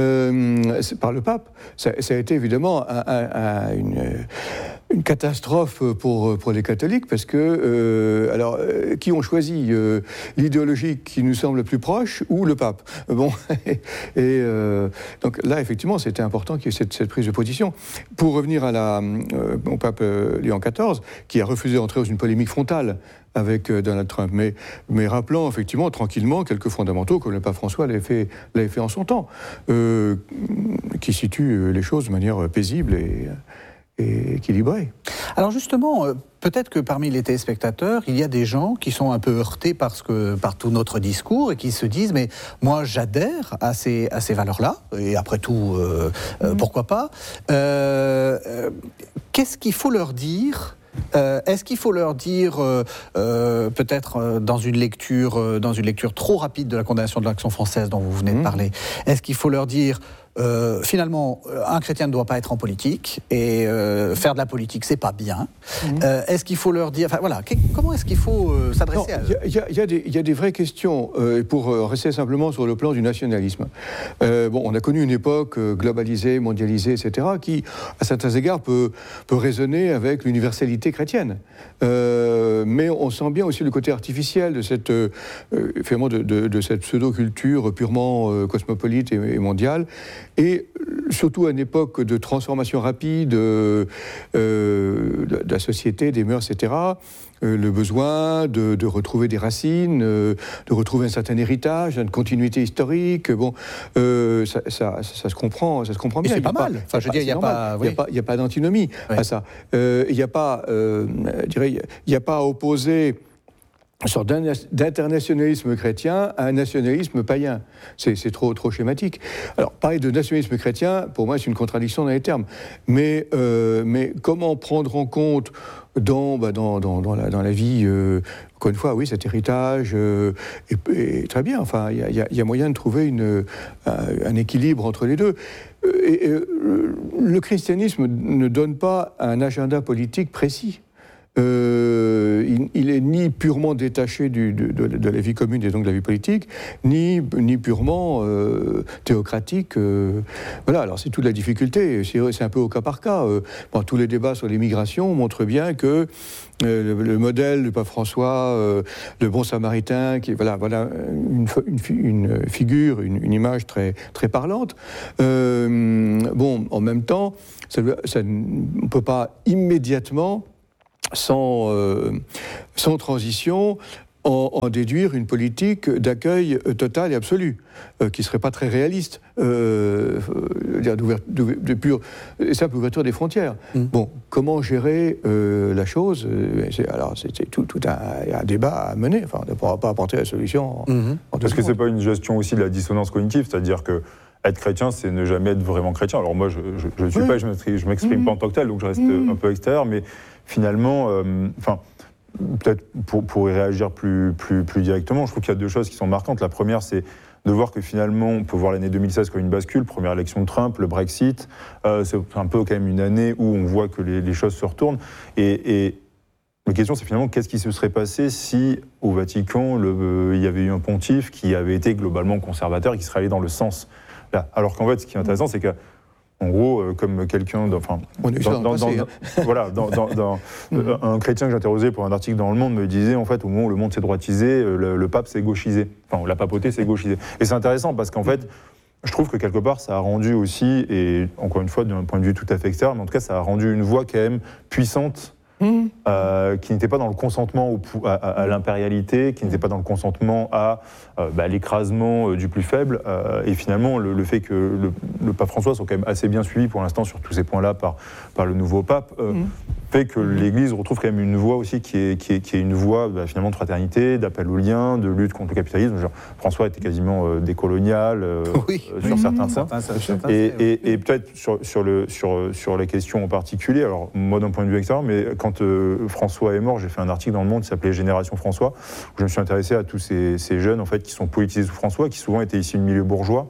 euh, par le pape. Ça, ça a été évidemment un, un, un, une... une catastrophe pour, pour les catholiques, parce que, euh, alors, euh, qui ont choisi euh, l'idéologie qui nous semble plus proche, ou le pape. Bon, et euh, donc là, effectivement, c'était important qu'il y ait cette, cette prise de position. Pour revenir à la, euh, au pape euh, Léon quatorze, qui a refusé d'entrer dans une polémique frontale avec euh, Donald Trump, mais, mais rappelant effectivement tranquillement quelques fondamentaux, comme le pape François l'avait fait, l'avait fait en son temps, euh, qui situent les choses de manière paisible et... et équilibré. Alors justement, euh, peut-être que parmi les téléspectateurs, il y a des gens qui sont un peu heurtés parce que, par tout notre discours et qui se disent « mais moi j'adhère à ces, à ces valeurs-là, et après tout, euh, euh, pourquoi pas euh, euh, qu'est-ce qu'il faut leur dire ? Euh, est-ce qu'il faut leur dire, euh, euh, peut-être euh, dans une lecture, euh, dans une lecture trop rapide de la condamnation de l'Action française dont vous venez de parler, est-ce qu'il faut leur dire Euh, finalement, un chrétien ne doit pas être en politique et euh, faire de la politique, c'est pas bien. Mmh. Euh, est-ce qu'il faut leur dire, enfin voilà, que, comment est-ce qu'il faut euh, s'adresser non, à eux ? Il y, y, y a des vraies questions euh, pour rester simplement sur le plan du nationalisme. Euh, bon, on a connu une époque globalisée, mondialisée, et cetera, qui, à certains égards, peut, peut résonner avec l'universalité chrétienne. Euh, mais on sent bien aussi le côté artificiel de cette, euh, finalement de, de, de cette pseudo-culture purement euh, cosmopolite et, et mondiale. Et surtout à une époque de transformation rapide euh, euh, de la société, des mœurs, et cetera, euh, le besoin de, de retrouver des racines, euh, de retrouver un certain héritage, une continuité historique, bon, euh, ça, ça, ça, ça se comprend, ça se comprend bien. Et c'est pas mal. Enfin, je veux dire, il n'y a, a, oui. a, a pas d'antinomie oui. à ça. Euh, il n'y a pas, euh, je dirais, il n'y a pas à opposer une sorte d'internationalisme chrétien à un nationalisme païen. C'est, c'est trop, trop schématique. Alors, parler de nationalisme chrétien, pour moi, c'est une contradiction dans les termes. Mais, euh, mais comment prendre en compte dans, bah, dans, dans, dans, la, dans la vie, euh, encore une fois, oui, cet héritage euh, est, est très bien. Enfin, il y, y, y a moyen de trouver une, un, un équilibre entre les deux. Et, et, le christianisme ne donne pas un agenda politique précis. Euh, il, il est ni purement détaché du, de, de, de la vie commune et donc de la vie politique, ni, ni purement euh, théocratique. Euh, voilà, alors c'est toute la difficulté, c'est, c'est un peu au cas par cas. Euh, bon, tous les débats sur l'immigration montrent bien que euh, le, le modèle du pape François, euh, le bon samaritain, qui voilà, voilà une, une, une figure, une, une image très, très parlante. Euh, bon, en même temps, ça, ça, on ne peut pas immédiatement Sans, euh, sans transition, en, en déduire une politique d'accueil totale et absolue, euh, qui ne serait pas très réaliste, euh, de, de pure et simple ouverture des frontières. Mmh. Bon, comment gérer euh, la chose c'est, Alors, c'est, c'est tout, tout un, un débat à mener. Enfin, on ne pourra pas apporter la solution. En, mmh. en Est-ce que ce n'est pas une gestion aussi de la dissonance cognitive, c'est-à-dire que être chrétien, c'est ne jamais être vraiment chrétien. Alors moi, je ne suis oui. pas, je ne m'exprime mmh. pas en tant que tel, donc je reste mmh. un peu extérieur, mais finalement, euh, enfin, peut-être pour, pour y réagir plus, plus, plus directement, je trouve qu'il y a deux choses qui sont marquantes. La première, c'est de voir que finalement, on peut voir l'année deux mille seize comme une bascule, première élection de Trump, le Brexit, euh, c'est un peu quand même une année où on voit que les, les choses se retournent. Et, et la question, c'est finalement, qu'est-ce qui se serait passé si, au Vatican, le, euh, il y avait eu un pontife qui avait été globalement conservateur et qui serait allé dans le sens là. Alors qu'en fait, ce qui est intéressant, c'est que en gros, euh, comme quelqu'un, enfin, on est dans, dans, dans, dans, voilà, dans, dans, dans euh, un chrétien que j'interrogeais pour un article dans Le Monde me disait en fait, au moment où le monde s'est droitisé, le, le pape s'est gauchisé, enfin, la papauté s'est gauchisée. Et c'est intéressant parce qu'en fait, je trouve que quelque part, ça a rendu aussi, et encore une fois, d'un point de vue tout à fait extérieur, mais en tout cas, ça a rendu une voix quand même puissante. Mmh. Euh, qui n'était pas dans le consentement au, à, à l'impérialité, qui n'était pas dans le consentement à euh, bah, l'écrasement euh, du plus faible. Euh, et finalement, le, le fait que le, le pape François soit quand même assez bien suivi pour l'instant sur tous ces points-là par, par le nouveau pape, euh, mmh. fait que l'Église retrouve quand même une voix aussi qui est, qui est, qui est une voix bah, finalement de fraternité, d'appel au lien, de lutte contre le capitalisme. Genre, François était quasiment euh, décolonial euh, oui. euh, sur mmh. certains points. Certains, et, et, et peut-être sur, sur, le, sur, sur les questions en particulier, alors moi d'un point de vue extérieur, mais quand Quand euh, François est mort, j'ai fait un article dans Le Monde qui s'appelait Génération François, où je me suis intéressé à tous ces, ces jeunes en fait, qui sont politisés sous François, qui souvent étaient issus du milieu bourgeois,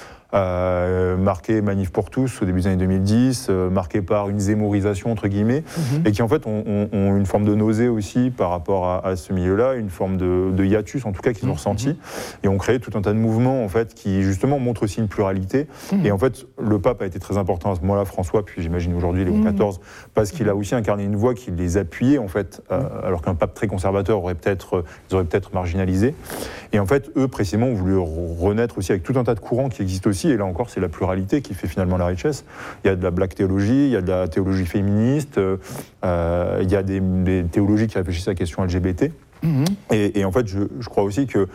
euh, marqués Manif pour tous au début des années deux mille dix, euh, marqués par une zémorisation entre guillemets, mm-hmm. et qui en fait ont, ont, ont une forme de nausée aussi par rapport à, à ce milieu-là, une forme de, de hiatus en tout cas qu'ils ont mm-hmm. ressenti, et ont créé tout un tas de mouvements en fait qui justement montrent aussi une pluralité. Mm-hmm. Et en fait, le pape a été très important à ce moment-là, François, puis j'imagine aujourd'hui Léon quatorze, parce qu'il a aussi incarné une voix qui les appuyait en fait, euh, alors qu'un pape très conservateur aurait peut-être, ils auraient peut-être marginalisé. Et en fait, eux précisément ont voulu renaître aussi avec tout un tas de courants qui existent aussi. Et là encore, c'est la pluralité qui fait finalement la richesse. Il y a de la black théologie, il y a de la théologie féministe, euh, il y a des, des théologies qui réfléchissent à la question L G B T. Mmh. Et, et en fait, je, je crois aussi que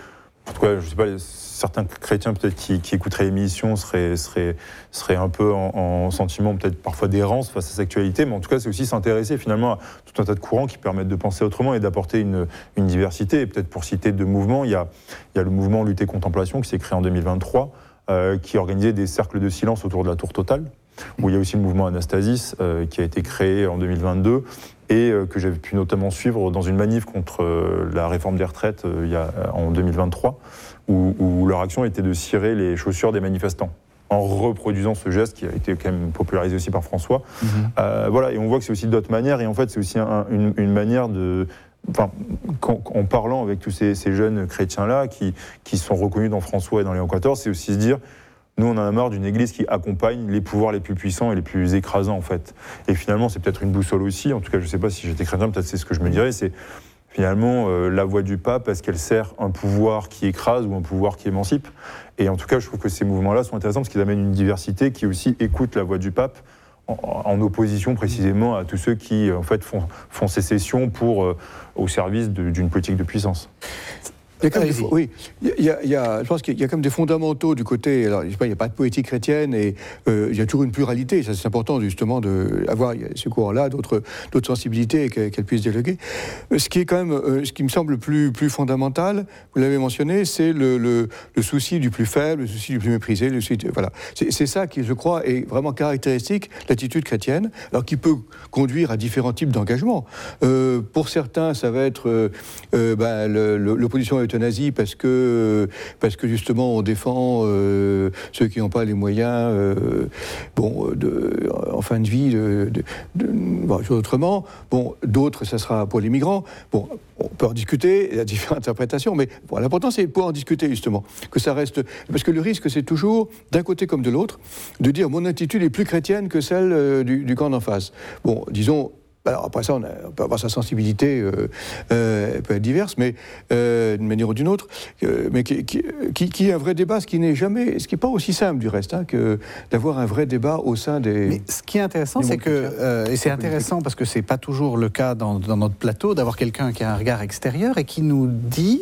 en tout cas, je ne sais pas, les, certains chrétiens peut-être qui, qui écouteraient l'émission seraient, seraient, seraient un peu en, en sentiment peut-être parfois d'errance face à cette actualité, mais en tout cas, c'est aussi s'intéresser finalement à tout un tas de courants qui permettent de penser autrement et d'apporter une, une diversité. Et peut-être pour citer deux mouvements, il y a, il y a le mouvement Lutte et Contemplation qui s'est créé en deux mille vingt-trois, euh, qui organisait des cercles de silence autour de la Tour Totale, où il y a aussi le mouvement Anastasis euh, qui a été créé en deux mille vingt-deux et euh, que j'avais pu notamment suivre dans une manif contre euh, la réforme des retraites euh, il y a, en deux mille vingt-trois, où, où leur action était de cirer les chaussures des manifestants, en reproduisant ce geste qui a été quand même popularisé aussi par François. Mmh. Euh, voilà, et on voit que c'est aussi d'autres manières, et en fait c'est aussi un, une, une manière de... Enfin, quand, en parlant avec tous ces, ces jeunes chrétiens-là qui, qui sont reconnus dans François et dans Léon quatorze, c'est aussi se dire... Nous, on en a marre d'une église qui accompagne les pouvoirs les plus puissants et les plus écrasants, en fait. Et finalement, c'est peut-être une boussole aussi. En tout cas, je ne sais pas si j'étais chrétien, peut-être c'est ce que je me dirais. C'est finalement euh, la voix du pape, est-ce qu'elle sert un pouvoir qui écrase ou un pouvoir qui émancipe? Et en tout cas, je trouve que ces mouvements-là sont intéressants parce qu'ils amènent une diversité qui aussi écoute la voix du pape en, en opposition précisément à tous ceux qui, en fait, font, font sécession pour, euh, au service de, d'une politique de puissance. Il y a comme des, oui, il y a, il y a, je pense qu'il y a comme des fondamentaux du côté. Alors, je sais pas, il n'y a pas de poétique chrétienne et euh, il y a toujours une pluralité. Ça, c'est important justement d'avoir ce courant-là, d'autres, d'autres sensibilités qu'elle, qu'elle puisse dialoguer. Ce qui est quand même, euh, ce qui me semble le plus, plus fondamental, vous l'avez mentionné, c'est le, le, le souci du plus faible, le souci du plus méprisé. Le souci de, voilà, c'est, c'est ça qui, je crois, est vraiment caractéristique de l'attitude chrétienne, alors qui peut conduire à différents types d'engagement. Euh, pour certains, ça va être euh, euh, ben, le, le, l'opposition à l'euthanasie parce que, parce que justement on défend euh, ceux qui n'ont pas les moyens euh, bon, de, en fin de vie de, de, de, bon, autrement. Bon, d'autres, ça sera pour les migrants. Bon, on peut en discuter, il y a différentes interprétations, mais bon, l'important c'est pour en discuter justement, que ça reste... Parce que le risque c'est toujours, d'un côté comme de l'autre, de dire mon attitude est plus chrétienne que celle euh, du, du camp d'en face. Bon, disons... Alors après ça, on, a, on peut avoir sa sensibilité, euh, euh, elle peut être diverse, mais euh, d'une manière ou d'une autre, euh, mais qui, qui, qui, qui est un vrai débat, ce qui n'est jamais, ce qui n'est pas aussi simple du reste, hein, que d'avoir un vrai débat au sein des. Mais ce qui est intéressant, c'est que, euh, et c'est intéressant parce que c'est pas toujours le cas dans, dans notre plateau, d'avoir quelqu'un qui a un regard extérieur et qui nous dit.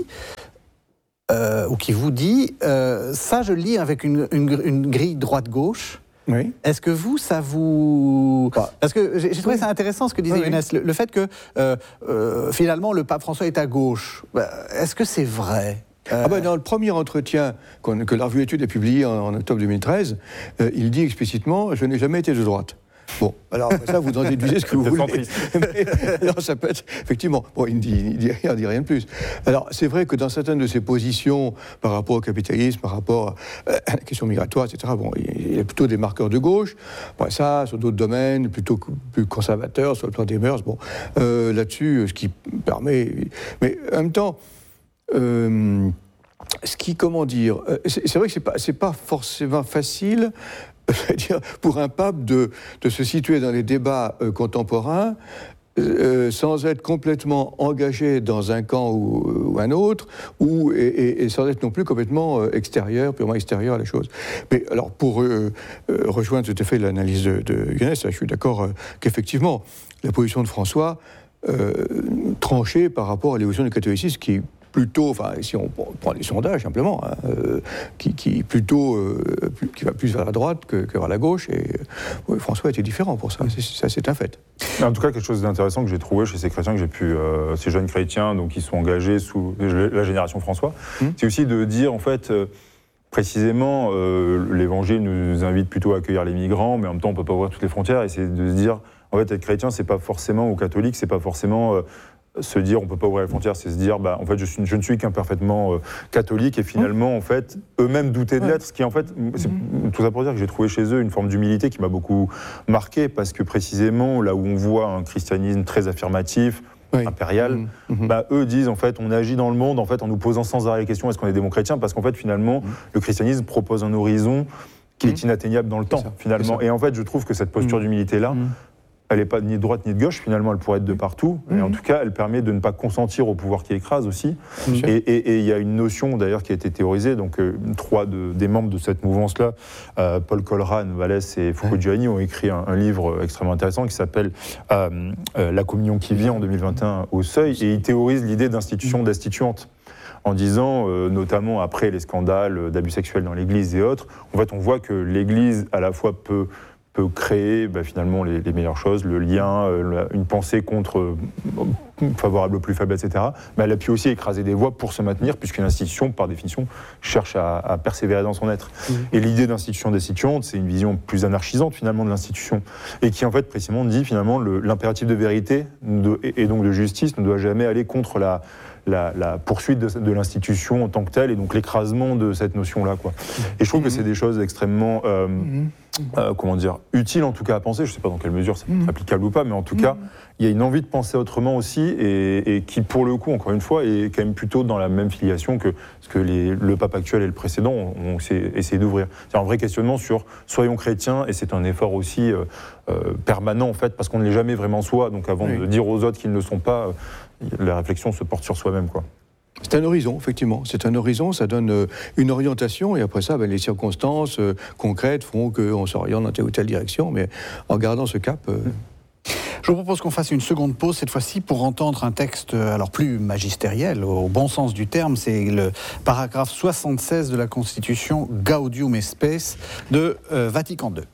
Euh, ou qui vous dit, euh, ça je le lis avec une, une, une grille droite-gauche. Oui. Est-ce que vous, ça vous... Bah, parce que j'ai, j'ai trouvé oui. ça intéressant ce que disait oui, Younes, oui. le, le fait que euh, euh, finalement le pape François est à gauche. Bah, est-ce que c'est vrai ? Euh... Ah ben dans le premier entretien que la revue Études a publié en, en octobre deux mille treize, euh, il dit explicitement « Je n'ai jamais été de droite ». Bon, alors après ça, vous en déduisez ce que vous voulez. Mais, alors, ça peut être, effectivement, bon, il ne dit, il dit, il dit rien de plus. Alors, c'est vrai que dans certaines de ses positions, par rapport au capitalisme, par rapport à la question migratoire, et cetera, bon, il y a plutôt des marqueurs de gauche. Bon, ça, sur d'autres domaines, plutôt plus conservateurs, sur le plan des mœurs, bon, euh, là-dessus, ce qui permet... Mais en même temps... Euh, ce qui, comment dire... C'est, c'est vrai que c'est pas, c'est pas forcément facile... C'est-à-dire, pour un pape de, de se situer dans les débats euh, contemporains euh, sans être complètement engagé dans un camp ou, ou un autre, ou, et, et, et sans être non plus complètement euh, extérieur, purement extérieur à la chose. Mais alors, pour euh, euh, rejoindre tout à fait l'analyse de, de Younes, je suis d'accord euh, qu'effectivement, la position de François euh, tranchée par rapport à l'évolution du catholicisme qui plutôt, enfin, si on prend les sondages simplement, hein, euh, qui, qui plutôt, euh, plus, qui va plus vers la droite que, que vers la gauche. Et euh, François était différent pour ça. C'est, ça, c'est un fait. En tout cas, quelque chose d'intéressant que j'ai trouvé chez ces chrétiens que j'ai pu, euh, ces jeunes chrétiens, donc qui sont engagés sous la génération François, mmh. c'est aussi de dire en fait. Euh, Précisément, euh, l'Évangile nous invite plutôt à accueillir les migrants, mais en même temps, on ne peut pas ouvrir toutes les frontières. Et c'est de se dire, en fait, être chrétien, c'est pas forcément, ou catholique, c'est pas forcément euh, se dire, on ne peut pas ouvrir les frontières, c'est se dire, bah, en fait, je, suis, je ne suis qu'un parfaitement euh, catholique, et finalement, en fait, eux-mêmes doutaient de l'être, ce qui, en fait, c'est tout ça pour dire que j'ai trouvé chez eux une forme d'humilité qui m'a beaucoup marqué, parce que précisément, là où on voit un christianisme très affirmatif, oui. impérial, mmh. bah, eux disent en fait on agit dans le monde en fait en nous posant sans arrêt la question est-ce qu'on est des bons chrétiens, parce qu'en fait finalement mmh. le christianisme propose un horizon qui mmh. est inatteignable dans le temps ça, finalement, et en fait je trouve que cette posture mmh. d'humilité là mmh. elle n'est pas ni de droite ni de gauche, finalement elle pourrait être de partout, mmh. et en tout cas elle permet de ne pas consentir au pouvoir qui écrase aussi, mmh. et il y a une notion d'ailleurs qui a été théorisée, donc euh, trois de, des membres de cette mouvance là, euh, Paul Colran, Vallès et Foucault Giuliani ont écrit un, un livre extrêmement intéressant qui s'appelle euh, euh, La communion qui vient en deux mille vingt et un au Seuil, et ils théorisent l'idée d'institution destituante. en disant, euh, notamment après les scandales d'abus sexuels dans l'Église et autres, en fait, on voit que l'Église, à la fois, peut... peut créer bah, finalement les, les meilleures choses, le lien, euh, une pensée contre euh, favorable aux plus faibles, et cetera. Mais elle a pu aussi écraser des voix pour se maintenir, puisqu'une institution, par définition, cherche à, à persévérer dans son être. Mmh. Et l'idée d'institution destituante, c'est une vision plus anarchisante finalement de l'institution, et qui en fait précisément dit finalement le, l'impératif de vérité de, et, et donc de justice ne doit jamais aller contre la La, la poursuite de, de l'institution en tant que telle, et donc l'écrasement de cette notion-là, quoi. Et je trouve mmh. que c'est des choses extrêmement, euh, mmh. euh, comment dire, utiles en tout cas à penser. Je ne sais pas dans quelle mesure c'est mmh. applicable ou pas, mais en tout mmh. cas, il y a une envie de penser autrement aussi, et, et qui, pour le coup, encore une fois, est quand même plutôt dans la même filiation que ce que les, le pape actuel et le précédent ont, ont essayé d'ouvrir. C'est un vrai questionnement sur soyons chrétiens, et c'est un effort aussi euh, euh, permanent en fait, parce qu'on ne l'est jamais vraiment soi. Donc avant oui. de dire aux autres qu'ils ne le sont pas, euh, la réflexion se porte sur soi-même, quoi. C'est un horizon, effectivement. C'est un horizon, ça donne euh, une orientation, et après ça, ben, les circonstances euh, concrètes font qu'on s'oriente dans telle ou telle direction, mais en gardant ce cap... Euh... Je vous propose qu'on fasse une seconde pause, cette fois-ci, pour entendre un texte alors plus magistériel, au bon sens du terme. C'est le paragraphe soixante-seize de la Constitution Gaudium et Spes de euh, Vatican deux.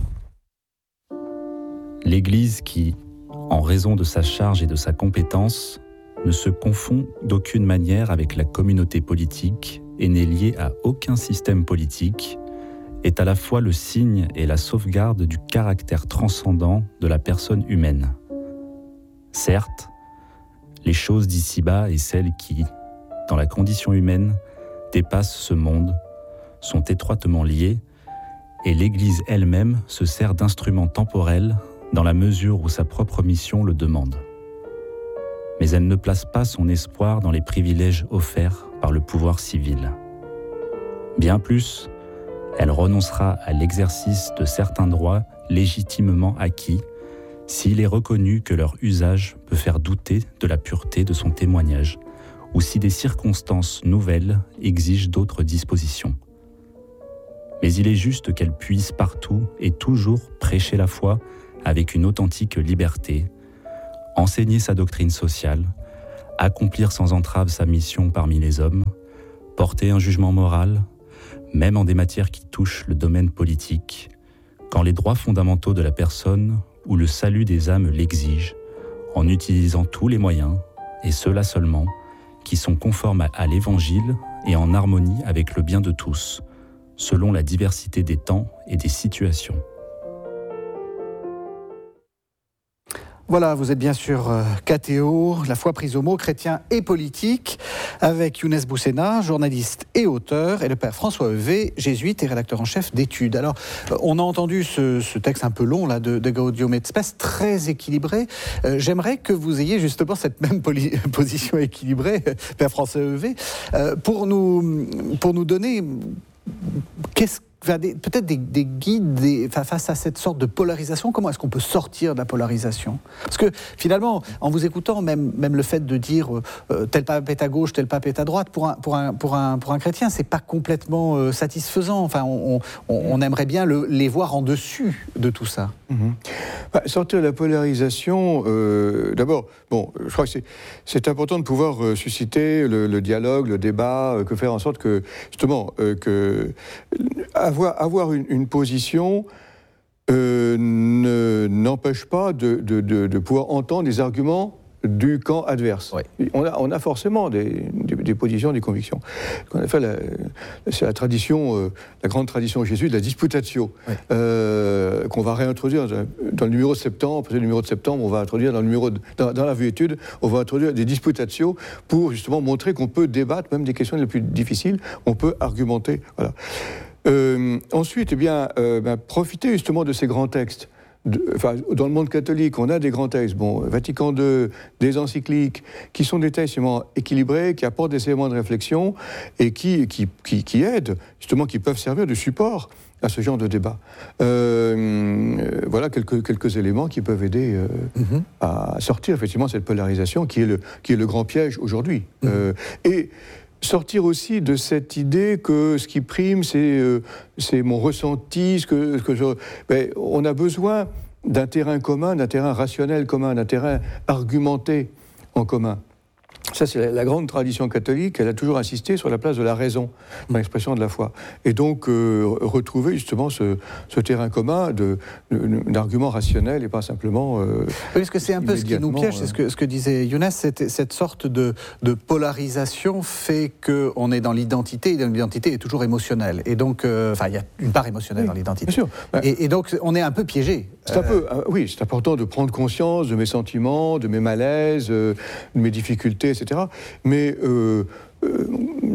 L'Église qui, en raison de sa charge et de sa compétence, ne se confond d'aucune manière avec la communauté politique et n'est liée à aucun système politique, est à la fois le signe et la sauvegarde du caractère transcendant de la personne humaine. Certes, les choses d'ici-bas et celles qui, dans la condition humaine, dépassent ce monde, sont étroitement liées, et l'Église elle-même se sert d'instruments temporels dans la mesure où sa propre mission le demande. Mais elle ne place pas son espoir dans les privilèges offerts par le pouvoir civil. Bien plus, elle renoncera à l'exercice de certains droits légitimement acquis s'il est reconnu que leur usage peut faire douter de la pureté de son témoignage ou si des circonstances nouvelles exigent d'autres dispositions. Mais il est juste qu'elle puisse partout et toujours prêcher la foi avec une authentique liberté, enseigner sa doctrine sociale, accomplir sans entrave sa mission parmi les hommes, porter un jugement moral, même en des matières qui touchent le domaine politique, quand les droits fondamentaux de la personne ou le salut des âmes l'exigent, en utilisant tous les moyens, et ceux-là seulement, qui sont conformes à, à l'Évangile et en harmonie avec le bien de tous, selon la diversité des temps et des situations. Voilà, vous êtes bien sûr euh, K T O, la foi prise au mot, chrétien et politique, avec Younes Boussena, journaliste et auteur, et le père François Heuvet, jésuite et rédacteur en chef d'études. Alors, euh, on a entendu ce, ce texte un peu long là, de, de Gaudium et Spes, très équilibré. Euh, j'aimerais que vous ayez justement cette même poli- position équilibrée, père François Heuvet, euh, pour nous, pour nous donner... Qu'est-ce Des, peut-être des, des guides des, face à cette sorte de polarisation. Comment est-ce qu'on peut sortir de la polarisation ? Parce que finalement, en vous écoutant, même, même le fait de dire euh, tel pape est à gauche, tel pape est à droite, pour un, pour un, pour un, pour un chrétien, c'est pas complètement euh, satisfaisant. Enfin, on, on, on aimerait bien le, les voir en dessus de tout ça. Mmh. Bah, sortir de la polarisation, euh, d'abord, bon, je crois que c'est, c'est important de pouvoir euh, susciter le, le dialogue, le débat, euh, que faire en sorte que, justement, euh, que avoir, avoir une, une position euh, ne, n'empêche pas de, de, de, de pouvoir entendre des arguments du camp adverse. Oui. On, a, on a forcément des, des, des positions, des convictions. On a fait la, c'est la tradition, euh, la grande tradition jésuite de la disputatio, oui. euh, qu'on va réintroduire dans, dans le numéro de septembre. Après le numéro de septembre, on va introduire dans le numéro de, dans, dans la vue étude, on va introduire des disputatio pour justement montrer qu'on peut débattre même des questions les plus difficiles. On peut argumenter. Voilà. Euh, ensuite, eh bien, euh, ben, profiter justement de ces grands textes. De, enfin, dans le monde catholique, on a des grands textes, bon, Vatican deux, des encycliques, qui sont des textes justement équilibrés, qui apportent des éléments de réflexion et qui, qui, qui, qui aident, justement, qui peuvent servir de support à ce genre de débat. Euh, euh, voilà quelques, quelques éléments qui peuvent aider euh, mm-hmm. à sortir effectivement cette polarisation qui est le, qui est le grand piège aujourd'hui. Mm-hmm. Euh, et sortir aussi de cette idée que ce qui prime, c'est, euh, c'est mon ressenti, ce que, ce que je... Ben, on a besoin d'un terrain commun, d'un terrain rationnel commun, d'un terrain argumenté en commun. Ça, c'est la, la grande tradition catholique. Elle a toujours insisté sur la place de la raison dans l'expression de la foi. Et donc, euh, retrouver justement ce, ce terrain commun de, de, d'arguments rationnels et pas simplement... Euh, oui, parce que c'est un peu ce qui nous piège, c'est ce que, ce que disait Younes, cette, cette sorte de, de polarisation fait qu'on est dans l'identité, et l'identité est toujours émotionnelle. Et donc, euh, enfin, il y a une part émotionnelle oui, dans l'identité. Bien sûr. Et, et donc, on est un peu piégé. C'est un peu, euh, oui, c'est important de prendre conscience de mes sentiments, de mes malaises, euh, de mes difficultés, et cetera. Mais euh, euh,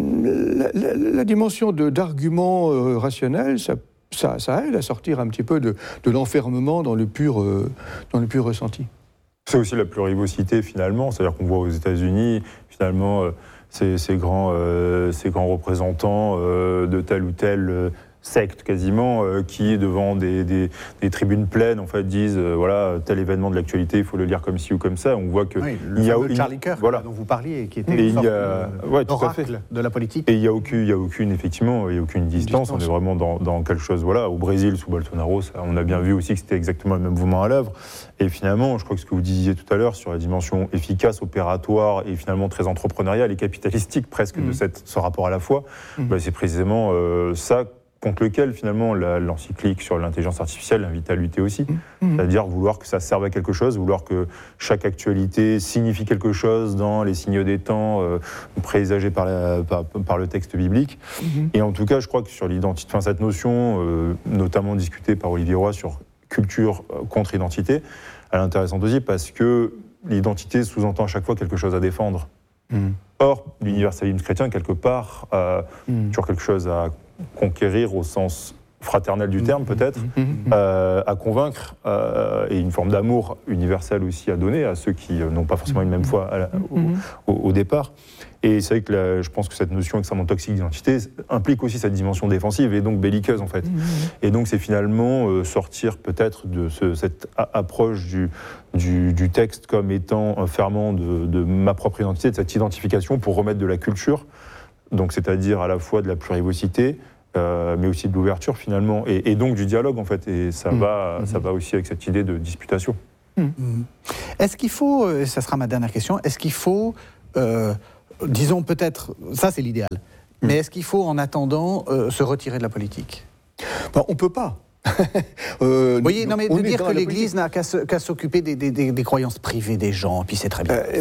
la, la, la dimension de, d'arguments euh, rationnels, ça, ça, ça aide à sortir un petit peu de, de l'enfermement dans le pur, euh, dans le pur ressenti. C'est aussi la plurivocité finalement, c'est-à-dire qu'on voit aux États-Unis finalement euh, ces, ces, grands, euh, ces grands représentants euh, de telle ou telle euh, secte quasiment, euh, qui devant des, des, des tribunes pleines en fait disent euh, voilà tel événement de l'actualité il faut le lire comme ci ou comme ça. On voit que oui, le il y a fameux Charlie Kirk voilà. dont vous parliez qui était et une sorte il y a, de, ouais, tout à d'oracle fait. de la politique. Et il y a aucune, il y a aucune effectivement, il y a aucune distance. distance. On est vraiment dans, dans quelque chose. Voilà, au Brésil sous Bolsonaro, ça, on a bien vu aussi que c'était exactement le même mouvement à l'œuvre. Et finalement, je crois que ce que vous disiez tout à l'heure sur la dimension efficace, opératoire et finalement très entrepreneuriale et capitalistique presque mmh. de cette, ce rapport à la foi, mmh. bah, c'est précisément euh, ça contre lequel finalement la, l'encyclique sur l'intelligence artificielle invite à lutter aussi. Mmh. C'est-à-dire vouloir que ça serve à quelque chose, vouloir que chaque actualité signifie quelque chose dans les signaux des temps euh, présagés par, la, par, par le texte biblique. Mmh. Et en tout cas, je crois que sur l'identité, enfin, cette notion, euh, notamment discutée par Olivier Roy sur culture euh, contre identité, elle est intéressante aussi parce que l'identité sous-entend à chaque fois quelque chose à défendre. Mmh. Or, l'universalisme chrétien, quelque part, euh, mmh. sur quelque chose à conquérir au sens fraternel du terme, peut-être, mmh. euh, à convaincre, euh, et une forme d'amour universel aussi à donner à ceux qui euh, n'ont pas forcément une même foi à la, au, au, au départ. Et c'est vrai que la, je pense que cette notion extrêmement toxique d'identité implique aussi cette dimension défensive et donc belliqueuse en fait. Mmh. Et donc c'est finalement euh, sortir peut-être de ce, cette a- approche du, du, du texte comme étant un ferment de, de ma propre identité, de cette identification pour remettre de la culture, donc c'est-à-dire à la fois de la plurivocité, euh, mais aussi de l'ouverture finalement, et, et donc du dialogue en fait. Et ça, mmh. va, mmh. ça va aussi avec cette idée de disputation. Mmh. Est-ce qu'il faut, et ça sera ma dernière question, est-ce qu'il faut... Euh, disons peut-être, ça c'est l'idéal, mmh. mais est-ce qu'il faut en attendant euh, se retirer de la politique ? Ben, on ne peut pas. euh, Vous voyez, non mais de dire que l'Église n'a qu'à, se, qu'à s'occuper des, des, des, des croyances privées des gens, puis c'est très bien. Euh,